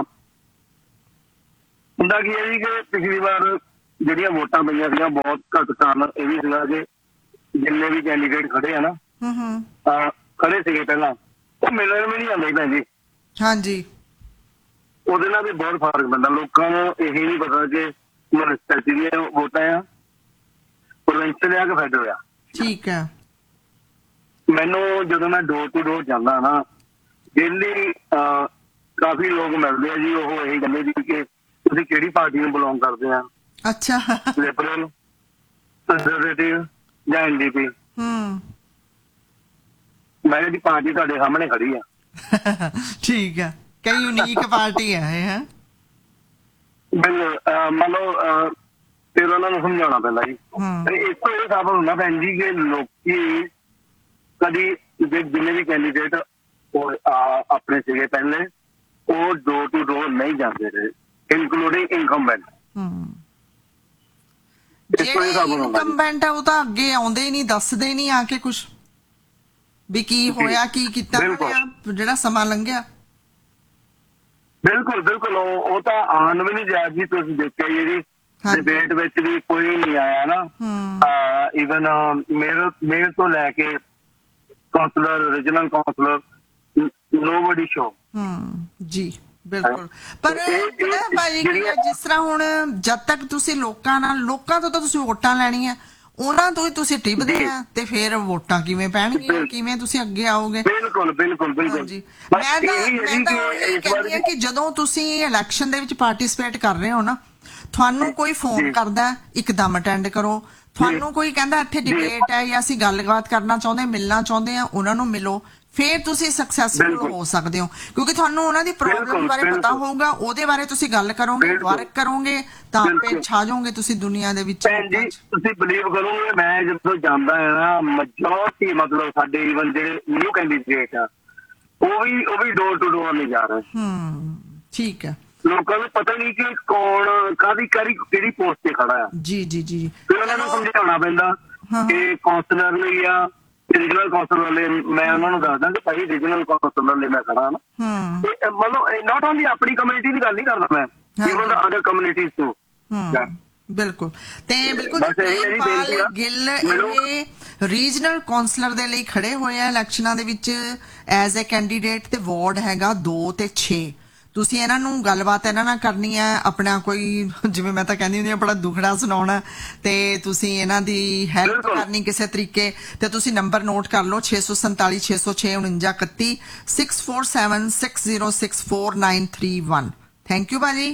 S6: ਹੁੰਦਾ ਕੀ ਹੈ ਜੀ ਕਿ ਪਿਛਲੀ ਵਾਰ ਜਿਹੜੀਆਂ ਵੋਟਾਂ ਪਈਆਂ ਸੀਗੀਆਂ ਬਹੁਤ ਘੱਟ ਕਾਰਨ ਇਹ ਵੀ ਸੀਗਾ ਕਿ ਜਿੰਨੇ ਵੀ ਕੈਂਡੀਡੇਟ ਖੜੇ ਆ ਨਾ
S2: ਹੂੰ
S6: ਤਾਂ ਖੜੇ ਸੀਗੇ ਪਹਿਲਾਂ ਉਹ ਮਿਲਣ ਵੀ ਨਹੀਂ ਆਉਂਦੇ ਭੈਣ ਜੀ
S2: ਹਾਂਜੀ
S6: ਉਹਦੇ ਨਾਲ ਵੀ ਬਹੁਤ ਫਰਕ ਪੈਂਦਾ ਲੋਕਾਂ ਨੂੰ ਇਹ ਨਹੀਂ ਪਤਾ ਕਿ ਮਿਊਨਿਸਪੈਲਿਟੀ ਦੀਆਂ ਵੋਟਾਂ ਆ ਪ੍ਰੋਵਿੰਸ਼ਲ ਆ ਕਿ ਫੈਡਰਲ ਆ
S2: ਠੀਕ ਹੈ
S6: ਮੈਨੂੰ ਜਦੋਂ ਮੈਂ ਡੋਰ ਟੂ ਡੋਰ ਜਾਂਦਾ ਨਾ ਡੇਲੀ ਕਾਫੀ ਲੋਕ ਮਿਲਦੇ ਆ ਜੀ ਉਹ ਇਹੀ ਕਹਿੰਦੇ ਜੀ ਕਿ ਤੁਸੀਂ ਕਿਹੜੀ ਪਾਰਟੀ ਨੂੰ ਬਿਲੋਂਗ ਕਰਦੇ ਆ
S2: ਅੱਛਾ
S6: ਲਿਬਰਲ ਕੰਜ਼ਰਵੇਟਿਵ ਜਾਂ ਐਨਡੀਪੀ
S2: ਹੂੰ
S6: ਮੈਂ ਦੀ ਪਾਰਟੀ ਤੁਹਾਡੇ ਸਾਹਮਣੇ ਖੜੀ ਆ
S2: ਠੀਕ ਹੈ ਕਈ ਯੂਨੀਕ ਪਾਰਟੀ ਹੈ ਇਹ ਹੈ
S6: ਬਿਲਕੁਲ ਮੰਨ ਲਓ ਫਿਰ ਉਹਨਾਂ ਨੂੰ ਸਮਝਾਉਣਾ ਪੈਂਦਾ ਜੀ ਇਸ ਤੋਂ ਇਹ ਸਾਬਤ ਹੁੰਦਾ ਭੈਣ ਜੀ ਕਿ ਲੋਕੀ ਕਦੀ ਜਿੰਨੇ ਵੀ ਕੈਂਡੀਡੇਟ ਆਪਣੇ ਸੀਗੇ ਪਹਿਲੇ ਉਹ ਡੋਰ ਟੂ ਡੋਰ ਨਹੀਂ ਜਾਂਦੇ ਰਹੇ ਇਨਕਲੂਡਿੰਗ ਇਨਕੰਬੈਂਟ
S2: ਇਨਕੰਬੈਂਟ ਉਹ ਤਾਂ ਅੱਗੇ ਆਉਂਦੇ ਹੀ ਨਹੀਂ ਦੱਸਦੇ ਹੀ ਨਹੀਂ ਆ ਕੇ ਕੁਛ ਵੀ ਕੀ ਹੋਇਆ ਕੀ ਕੀਤਾ ਜਿਹੜਾ ਸਮਾਂ ਲੰਘਿਆ
S6: ਬਿਲਕੁਲ ਬਿਲਕੁਲ ਉਹ ਤਾਂ ਆਉਣ ਵੀ ਨਹੀਂ ਜਾ ਜੀ ਤੁਸੀਂ ਦੇਖਿਆ ਜਿਹੜੀ ਡਿਬੇਟ ਵਿੱਚ ਵੀ ਕੋਈ ਨਹੀਂ ਆਇਆ ਨਾ ਈਵਨ ਮੇਰੇ ਮੇਰੇ ਤੋਂ ਲੈ ਕੇ councillor regional councillor nobody show
S2: ਹਮ ਜੀ ਬਿਲਕੁਲ ਪਰ ਭਾਜੀ ਜਿਸ ਤਰ੍ਹਾਂ ਹੁਣ ਜਦ ਤੱਕ ਤੁਸੀਂ ਲੋਕਾਂ ਨਾਲ ਲੋਕਾਂ ਤੋਂ ਤਾਂ ਤੁਸੀਂ ਵੋਟਾਂ ਲੈਣੀਆਂ ਉਹਨਾਂ ਤੋਂ ਹੀ ਤੁਸੀਂ ਟਿੱਬਦੇ ਆ ਤੇ ਫਿਰ ਵੋਟਾਂ ਕਿਵੇਂ ਪੈਣਗੀਆਂ ਕਿਵੇਂ ਤੁਸੀਂ ਅੱਗੇ ਆਓਗੇ
S6: ਬਿਲਕੁਲ ਬਿਲਕੁਲ ਬਿਲਕੁਲ
S2: ਜੀ ਮੈਂ ਤਾਂ ਮੈਂ ਤਾਂ ਇਹ ਕਹਿੰਦੀ ਹਾਂ ਕਿ ਜਦੋਂ ਤੁਸੀਂ ਇਲੈਕਸ਼ਨ ਦੇ ਵਿੱਚ ਪਾਰਟਿਸਿਪੇਟ ਕਰ ਰਹੇ ਹੋ ਨਾ ਤੁਹਾਨੂੰ ਕੋਈ ਫੋਨ ਕਰਦਾ ਇੱਕਦਮ ਅਟੈਂਡ ਕਰੋ ਤੁਹਾਨੂੰ ਕੋਈ ਕਹਿੰਦਾ ਇੱਥੇ ਡਿਬੇਟ ਹੈ ਜਾਂ ਅਸੀਂ ਗੱਲਬਾਤ ਕਰਨਾ ਚਾਹੁੰਦੇ ਮਿਲਣਾ ਚਾਹੁੰਦੇ ਆ ਉਹਨਾਂ ਨੂੰ ਮਿਲੋ ਫਿਰ ਤੁਸੀਂ ਸਕਸੈਸਫੁਲ ਹੋ ਸਕਦੇ ਹੋ ਕਿਉਂਕਿ ਤੁਹਾਨੂੰ ਉਹਨਾਂ ਦੀ ਪ੍ਰੋਬਲਮ ਬਾਰੇ ਪਤਾ ਹੋਊਗਾ ਉਹਦੇ ਬਾਰੇ ਤੁਸੀਂ ਗੱਲ ਕਰੋਗੇ ਵਰਕ ਕਰੋਗੇ ਤਾਂ ਆਪੇ ਛਾ ਜਾਓਗੇ ਤੁਸੀਂ ਦੁਨੀਆ ਦੇ ਵਿੱਚ
S6: ਜੀ ਤੁਸੀਂ ਬਲੀਵ ਕਰੋਗੇ ਮੈਂ ਜਦੋਂ ਜਾਂਦਾ ਹਾਂ ਨਾ ਮੈਜੋਰਟੀ ਮਤਲਬ ਸਾਡੇ ਈਵਨ ਜਿਹੜੇ ਨਿਊ ਕੈਂਡੀਡੇਟ ਆ ਉਹ ਵੀ ਉਹ ਵੀ ਡੋਰ ਟੂ ਡੋਰ ਨਹੀਂ ਜਾ ਰਹੇ
S2: ਹੂੰ ਠੀਕ ਹੈ
S6: ਲੋਕਾਂ ਨੂੰ ਪਤਾ ਨਹੀਂ ਕਿ ਕੌਣ ਕਾਹਦੀ ਕਾਹਦੀ ਕਿਹੜੀ ਪੋਸਟ ਤੇ ਖੜਾ ਆ
S2: ਜੀ ਜੀ ਜੀ
S6: ਫਿਰ ਉਹਨਾਂ ਨੂੰ ਸਮਝਾਉਣਾ ਪੈਂਦਾ ਕਿ ਕਾਉਂਸਲਰ ਲਈ ਆ ਰੀਜਨਲ ਕਾਉਂਸਲਰ ਵਾਲੇ ਮੈਂ ਉਹਨਾਂ ਨੂੰ ਦੱਸਦਾ ਕਿ ਭਾਈ ਰੀਜਨਲ ਕਾਉਂਸਲਰ ਲਈ ਮੈਂ ਖੜਾ ਨਾ ਮਤਲਬ ਨਾਟ ਓਨਲੀ ਆਪਣੀ ਕਮਿਊਨਿਟੀ ਦੀ ਗੱਲ ਨਹੀਂ ਕਰਦਾ ਮੈਂ ਈਵਨ ਅਦਰ ਕਮਿਊਨਿਟੀਜ਼ ਤੋਂ
S2: ਬਿਲਕੁਲ ਤੇ ਬਿਲਕੁਲ ਗਿੱਲ ਇਹ ਰੀਜਨਲ ਕਾਉਂਸਲਰ ਦੇ ਲਈ ਖੜੇ ਹੋਏ ਆ ਇਲੈਕਸ਼ਨਾਂ ਦੇ ਵਿੱਚ ਐਜ਼ ਅ ਕੈਂਡੀਡੇਟ ਤੇ ਵਾਰਡ ਹੈਗਾ ਦੋ ਤੇ ਛੇ ਤੁਸੀਂ ਇਹਨਾਂ ਨੂੰ ਗੱਲਬਾਤ ਇਹਨਾਂ ਨਾਲ ਕਰਨੀ ਹੈ ਆਪਣਾ ਕੋਈ ਜਿਵੇਂ ਮੈਂ ਤਾਂ ਕਹਿੰਦੀ ਹੁੰਦੀ ਆਪਣਾ ਦੁਖੜਾ ਸੁਣਾਉਣਾ ਤੇ ਤੁਸੀਂ ਇਹਨਾਂ ਦੀ ਹੈਲਪ ਕਰਨੀ ਕਿਸੇ ਤਰੀਕੇ ਤੇ ਤੁਸੀਂ ਨੰਬਰ ਨੋਟ ਕਰ ਲਓ ਛੇ ਸੌ ਸੰਤਾਲੀ ਛੇ ਸੌ ਛੇ ਉਣੰਜਾ ਇਕੱਤੀ six four seven six zero six four nine three one thank you ਭਾਜੀ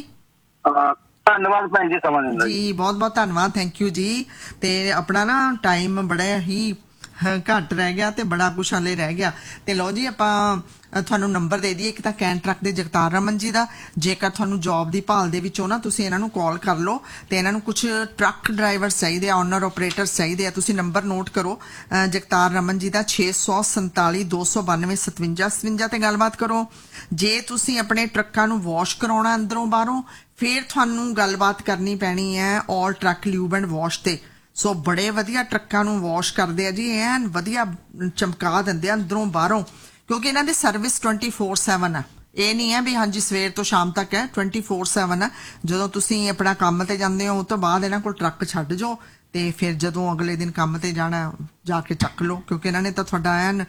S6: ਧੰਨਵਾਦ ਭੈਣ ਜੀ ਸਮਾਂ ਦੇਣ
S2: ਜੀ ਬਹੁਤ ਬਹੁਤ ਧੰਨਵਾਦ ਥੈਂਕ ਯੂ ਜੀ ਤੇ ਆਪਣਾ ਨਾ ਟਾਈਮ ਬੜਾ ਹੀ ਘੱਟ ਰਹਿ ਗਿਆ ਤੇ ਬੜਾ ਕੁਛ ਹਲੇ ਰਹਿ ਗਿਆ ਤੇ ਲਓ ਜੀ ਆਪਾਂ ਤੁਹਾਨੂੰ ਨੰਬਰ ਦੇ ਦਈਏ ਇੱਕ ਤਾਂ ਕੈਨ ਟਰੱਕ ਦੇ ਜਗਤਾਰ ਰਮਨ ਜੀ ਦਾ ਜੇਕਰ ਤੁਹਾਨੂੰ ਜੌਬ ਦੀ ਭਾਲ ਦੇ ਵਿੱਚੋਂ ਨਾ ਤੁਸੀਂ ਇਹਨਾਂ ਨੂੰ ਕਾਲ ਕਰ ਲਓ ਤੇ ਇਹਨਾਂ ਨੂੰ ਕੁਝ ਟਰੱਕ ਡਰਾਈਵਰ ਚਾਹੀਦੇ ਆ ਓਨਰ ਆਪਰੇਟਰ ਚਾਹੀਦੇ ਆ ਤੁਸੀਂ ਨੰਬਰ ਨੋਟ ਕਰੋ ਜਗਤਾਰ ਰਮਨ ਜੀ ਦਾ ਛੇ ਸੌ ਸੰਤਾਲੀ ਦੋ ਸੌ ਬਾਨਵੇਂ ਸਤਵੰਜਾ ਸਤਵੰਜਾ ਤੇ ਗੱਲਬਾਤ ਕਰੋ ਜੇ ਤੁਸੀਂ ਆਪਣੇ ਟਰੱਕਾਂ ਨੂੰ ਵਾਸ਼ ਕਰਾਉਣਾ ਅੰਦਰੋਂ ਬਾਹਰੋਂ ਫਿਰ ਤੁਹਾਨੂੰ ਗੱਲਬਾਤ ਕਰਨੀ ਪੈਣੀ ਹੈ ਆਲ ਟਰੱਕ ਲਿਊਬ ਐਂਡ ਵਾਸ਼ ਤੇ ਸੋ ਬੜੇ ਵਧੀਆ ਟਰੱਕਾਂ ਨੂੰ ਵਾਸ਼ ਕਰਦੇ ਆ ਜੀ ਐਨ ਵਧੀਆ ਚਮਕਾ ਦਿੰਦੇ ਆ ਅੰਦਰੋਂ ਬਾਹਰੋਂ ਕਿਉਂਕਿ ਇਹਨਾਂ ਦੀ ਸਰਵਿਸ ਟਵੈਂਟੀ ਫੋਰ ਸੈਵਨ ਆ ਇਹ ਨਹੀਂ ਹੈ ਵੀ ਹਾਂਜੀ ਸਵੇਰ ਤੋਂ ਸ਼ਾਮ ਤੱਕ ਹੈ ਟਵੈਂਟੀ ਫੋਰ ਸੈਵਨ ਆ ਜਦੋਂ ਤੁਸੀਂ ਆਪਣਾ ਕੰਮ ਤੇ ਜਾਂਦੇ ਹੋ ਉਸ ਤੋਂ ਬਾਅਦ ਇਹਨਾਂ ਕੋਲ ਟਰੱਕ ਛੱਡ ਜਾਓ ਤੇ ਫਿਰ ਜਦੋਂ ਅਗਲੇ ਦਿਨ ਕੰਮ ਤੇ ਜਾਣਾ ਜਾ ਕੇ ਚੱਕ ਲਓ ਕਿਉਂਕਿ ਇਹਨਾਂ ਨੇ ਤਾਂ ਤੁਹਾਡਾ ਐਨ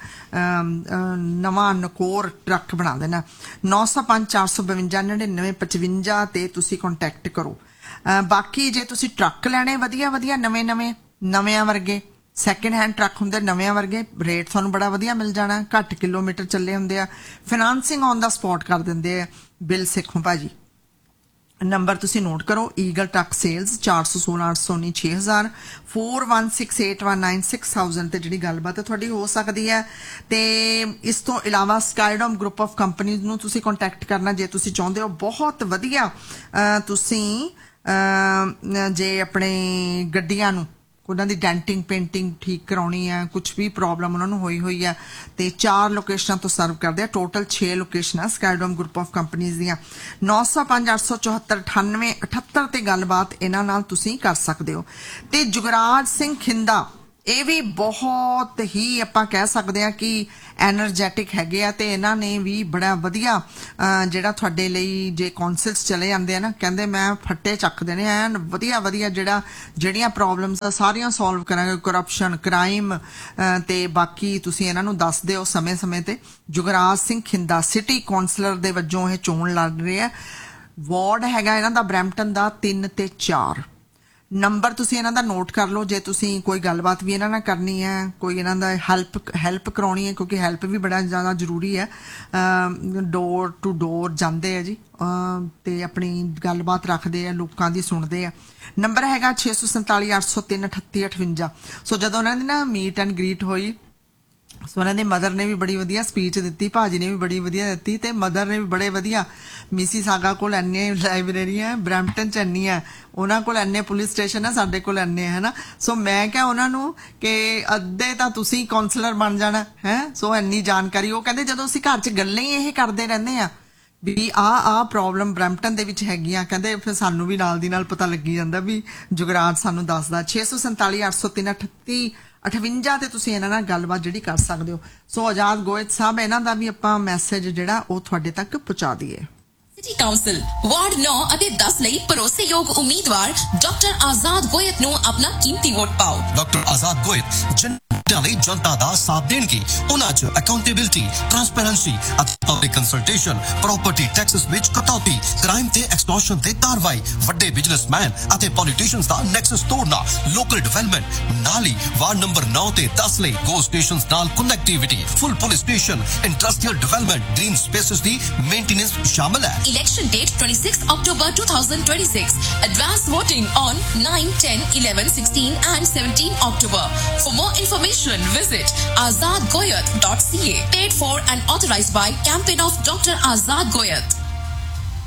S2: ਨਵਾਂ ਨਕੋਰ ਟਰੱਕ ਬਣਾ ਦੇਣਾ ਨੌ ਸੌ ਪੰਜ ਚਾਰ ਸੌ ਬਵੰਜਾ ਨੜਿਨਵੇਂ ਪਚਵੰਜਾ ਤੇ ਤੁਸੀਂ ਕੰਟੈਕਟ ਕਰੋ ਬਾਕੀ ਜੇ ਤੁਸੀਂ ਟਰੱਕ ਲੈਣੇ ਵਧੀਆ ਵਧੀਆ ਨਵੇਂ ਨਵੇਂ ਨਵਿਆਂ ਵਰਗੇ ਸੈਕਿੰਡ ਹੈਂਡ ਟਰੱਕ ਹੁੰਦੇ ਨਵਿਆਂ ਵਰਗੇ ਰੇਟ ਤੁਹਾਨੂੰ ਬੜਾ ਵਧੀਆ ਮਿਲ ਜਾਣਾ ਘੱਟ ਕਿਲੋਮੀਟਰ ਚੱਲੇ ਹੁੰਦੇ ਆ ਫਾਈਨਾਂਸਿੰਗ ਔਨ ਦਾ ਸਪੌਟ ਕਰ ਦਿੰਦੇ ਆ ਬਿੱਲ ਸਿੱਖੋ ਭਾਜੀ ਨੰਬਰ ਤੁਸੀਂ ਨੋਟ ਕਰੋ ਈਗਲ ਟਰੱਕ ਸੇਲਸ ਚਾਰ ਸੌ ਸੋਲਾਂ ਅੱਠ ਸੌ ਉੱਨੀ ਛੇ ਹਜ਼ਾਰ four one six eight one nine six thousand ਤੇ ਜਿਹੜੀ ਗੱਲਬਾਤ ਹੈ ਤੁਹਾਡੀ ਹੋ ਸਕਦੀ ਹੈ ਤੇ ਇਸ ਤੋਂ ਇਲਾਵਾ ਸਕਾਈਡੋਮ ਗਰੁੱਪ ਆਫ ਕੰਪਨੀਜ਼ ਨੂੰ ਤੁਸੀਂ ਕੰਟੈਕਟ ਕਰਨਾ ਜੇ ਤੁਸੀਂ ਚਾਹੁੰਦੇ ਹੋ ਬਹੁਤ ਵਧੀਆ ਤੁਸੀਂ ਜੇ ਆਪਣੇ ਗੱਡੀਆਂ ਨੂੰ ਉਹਨਾਂ ਦੀ ਡੈਂਟਿੰਗ ਪੇਂਟਿੰਗ ਠੀਕ ਕਰਾਉਣੀ ਹੈ, ਕੁਝ ਵੀ ਪ੍ਰੋਬਲਮ ਉਹਨਾਂ ਨੂੰ ਹੋਈ ਹੋਈ ਹੈ ਤੇ ਚਾਰ ਲੋਕੇਸ਼ਨਾਂ ਤੋਂ ਸਰਵ ਕਰਦੇ ਆ। ਟੋਟਲ ਛੇ ਲੋਕੇਸ਼ਨਾਂ ਸਕਾਈਡੋਮ ਗਰੁੱਪ ਆਫ ਕੰਪਨੀਆਂ ਦੀਆਂ। ਨੌ ਸੌ ਪੰਜ ਅੱਠ ਸੌ ਚੌਹੱਤਰ ਅਠਾਨਵੇਂ ਅਠੱਤਰ ਤੇ ਗੱਲਬਾਤ ਇਹਨਾਂ ਨਾਲ ਤੁਸੀਂ ਕਰ ਸਕਦੇ ਹੋ। ਤੇ ਜੁਗਰਾਜ ਸਿੰਘ ਖਿੰਦਾ ਇਹ ਵੀ ਬਹੁਤ ਹੀ ਆਪਾਂ ਕਹਿ ਸਕਦੇ ਆ ਕਿ ਐਨਰਜੈਟਿਕ ਹੈਗੇ ਆ ਤੇ ਇਹਨਾਂ ਨੇ ਵੀ ਬੜਾ ਵਧੀਆ ਜਿਹੜਾ ਤੁਹਾਡੇ ਲਈ ਜੇ ਕਾਉਂਸਲਸ ਚਲੇ ਜਾਂਦੇ ਆ ਨਾ, ਕਹਿੰਦੇ ਮੈਂ ਫੱਟੇ ਚੱਕ ਦੇਣੇ ਐਨ ਵਧੀਆ ਵਧੀਆ ਜਿਹੜਾ ਜਿਹੜੀਆਂ ਪ੍ਰੋਬਲਮਸ ਆ ਸਾਰੀਆਂ ਸੋਲਵ ਕਰਾਂਗੇ, ਕਰਪਸ਼ਨ, ਕ੍ਰਾਈਮ ਤੇ ਬਾਕੀ ਤੁਸੀਂ ਇਹਨਾਂ ਨੂੰ ਦੱਸ ਦਿਓ ਸਮੇਂ ਸਮੇਂ ਤੇ। ਜੁਗਰਾਜ ਸਿੰਘ ਖਿੰਦਾ ਸਿਟੀ ਕਾਉਂਸਲਰ ਦੇ ਵਜੋਂ ਇਹ ਚੋਣ ਲੜ ਰਹੇ ਆ। ਵਾਰਡ ਹੈਗਾ ਇਹਨਾਂ ਦਾ ਬਰੈਂਪਟਨ ਦਾ ਤਿੰਨ ਤੇ ਚਾਰ। ਨੰਬਰ ਤੁਸੀਂ ਇਹਨਾਂ ਦਾ ਨੋਟ ਕਰ ਲਓ ਜੇ ਤੁਸੀਂ ਕੋਈ ਗੱਲਬਾਤ ਵੀ ਇਹਨਾਂ ਨਾਲ ਕਰਨੀ ਹੈ, ਕੋਈ ਇਹਨਾਂ ਦਾ ਹੈਲਪ ਹੈਲਪ ਕਰਾਉਣੀ ਹੈ, ਕਿਉਂਕਿ ਹੈਲਪ ਵੀ ਬੜਾ ਜ਼ਿਆਦਾ ਜ਼ਰੂਰੀ ਹੈ। ਡੋਰ ਟੂ ਡੋਰ ਜਾਂਦੇ ਆ ਜੀ ਤੇ ਆਪਣੀ ਗੱਲਬਾਤ ਰੱਖਦੇ ਆ, ਲੋਕਾਂ ਦੀ ਸੁਣਦੇ ਆ। ਨੰਬਰ ਹੈਗਾ ਛੇ ਸੌ ਸੰਤਾਲੀ ਅੱਠ ਸੌ ਤਿੰਨ ਅਠੱਤੀ ਅਠਵੰਜਾ। ਸੋ ਜਦੋਂ ਉਹਨਾਂ ਦੀ ਨਾ ਮੀਟ ਐਂਡ ਗ੍ਰੀਟ ਹੋਈ, ਸੋ ਉਹਨਾਂ ਦੀ ਮਦਰ ਨੇ ਵੀ ਬੜੀ ਵਧੀਆ ਸਪੀਚ ਦਿੱਤੀ, ਭਾਜੀ ਨੇ ਵੀ ਬੜੀ ਵਧੀਆ ਦਿੱਤੀ ਤੇ ਮਦਰ ਨੇ ਵੀ ਬੜੇ ਵਧੀਆ। ਮਿਸੀਸਾਗਾ ਕੋਲ ਇੰਨੇ ਲਾਇਬ੍ਰੇਰੀ ਹੈ, ਬਰੈਂਪਟਨ ਚ ਇੰਨੀ ਹੈ, ਉਹਨਾਂ ਕੋਲ ਇੰਨੇ ਪੁਲਿਸ ਸਟੇਸ਼ਨ ਹੈ, ਸਾਡੇ ਕੋਲ ਇੰਨੇ ਹੈ ਨਾ। ਸੋ ਮੈਂ ਕਿਹਾ ਉਹਨਾਂ ਨੂੰ ਕਿ ਅੱਧੇ ਤਾਂ ਤੁਸੀਂ ਕਾਉਂਸਲਰ ਬਣ ਜਾਣਾ ਹੈ। ਸੋ ਇੰਨੀ ਜਾਣਕਾਰੀ। ਉਹ ਕਹਿੰਦੇ ਜਦੋਂ ਅਸੀਂ ਘਰ ਚ ਗੱਲਾਂ ਹੀ ਇਹ ਕਰਦੇ ਰਹਿੰਦੇ ਆ ਵੀ ਆ ਆ ਪ੍ਰੋਬਲਮ ਬਰੈਂਪਟਨ ਦੇ ਵਿੱਚ ਹੈਗੀਆਂ, ਕਹਿੰਦੇ ਫਿਰ ਸਾਨੂੰ ਵੀ ਨਾਲ ਦੀ ਨਾਲ ਪਤਾ ਲੱਗੀ ਜਾਂਦਾ ਵੀ ਜੁਗਰਾਜ ਸਾਨੂੰ ਦੱਸਦਾ। ਛੇ ਸੌ ਸੰਤਾਲੀ ਅੱਠ ਸੌ ਤਿੰਨ ਅਠੱਤੀ ਅਠਵੰਜਾ ਤੇ ਤੁਸੀਂ ਇਹਨਾਂ ਨਾਲ ਗੱਲਬਾਤ ਜਿਹੜੀ ਕਰ ਸਕਦੇ ਹੋ। ਸੋ ਆਜ਼ਾਦ ਗੋਇਤ ਸਾਹਿਬ ਇਹਨਾਂ ਦਾ ਵੀ ਆਪਾਂ ਮੈਸੇਜ ਜਿਹੜਾ ਉਹ ਤੁਹਾਡੇ ਤੱਕ ਪਹੁੰਚਾ ਦਈਏ।
S7: ਸਿਟੀ ਕਾਉਂਸਲ ਵਾਰਡ ਨੌ ਅਤੇ ਦਸ ਲਈ ਭਰੋਸੇਯੋਗ ਉਮੀਦਵਾਰ ਡਾਕਟਰ ਆਜ਼ਾਦ ਗੋਇਤ ਨੂੰ ਆਪਣਾ ਕੀਮਤੀ ਵੋਟ ਪਾਓ।
S8: ਡਾਕਟਰ ਆਜ਼ਾਦ ਗੋਇਤ ਲਈ ਜਨਤਾ ਦਾ ਸਾਥ ਦੇਣਗੇ। ਉਹਨਾਂ 'ਚ ਅਕਾਊਂਟੇਬਿਲਿਟੀ, ਟ੍ਰਾਂਸਪੇਰੈਂਸੀ ਅਤੇ ਪਬਲਿਕ ਕੰਸਲਟੇਸ਼ਨ, ਪ੍ਰਾਪਰਟੀ ਟੈਕਸਸ ਵਿੱਚ ਕਟੌਤੀ, ਕ੍ਰਾਈਮ ਤੇ ਐਕਸਟੋਰਸ਼ਨ ਤੇ ਕਾਰਵਾਈ, ਵੱਡੇ ਬਿਜ਼ਨਸਮੈਨ ਅਤੇ ਪੋਲੀਟੀਸ਼ੀਅਨਸ ਦਾ ਨੈਕਸਸ ਤੋੜਨਾ, ਲੋਕਲ ਡਿਵੈਲਪਮੈਂਟ, ਨਾਲ ਹੀ ਵਾਰਡ ਨੰਬਰ ਨੌ ਤੇ ਦਸ ਲਈ ਗੋ ਸਟੇਸ਼ਨਸ ਨਾਲ ਕਨੈਕਟੀਵਿਟੀ, ਫੁੱਲ police station, industrial development, green spaces ਦੀ ਮੇਨਟੇਨੈਂਸ ਸ਼ਾਮਲ ਹੈ।
S7: Election date twenty-sixth October twenty twenty-six. Advance voting on nine, ten, eleven, sixteen and seventeen October. For more information visit azad goyat dot c a. Paid for and authorized by Campaign of Doctor Azad Goyat.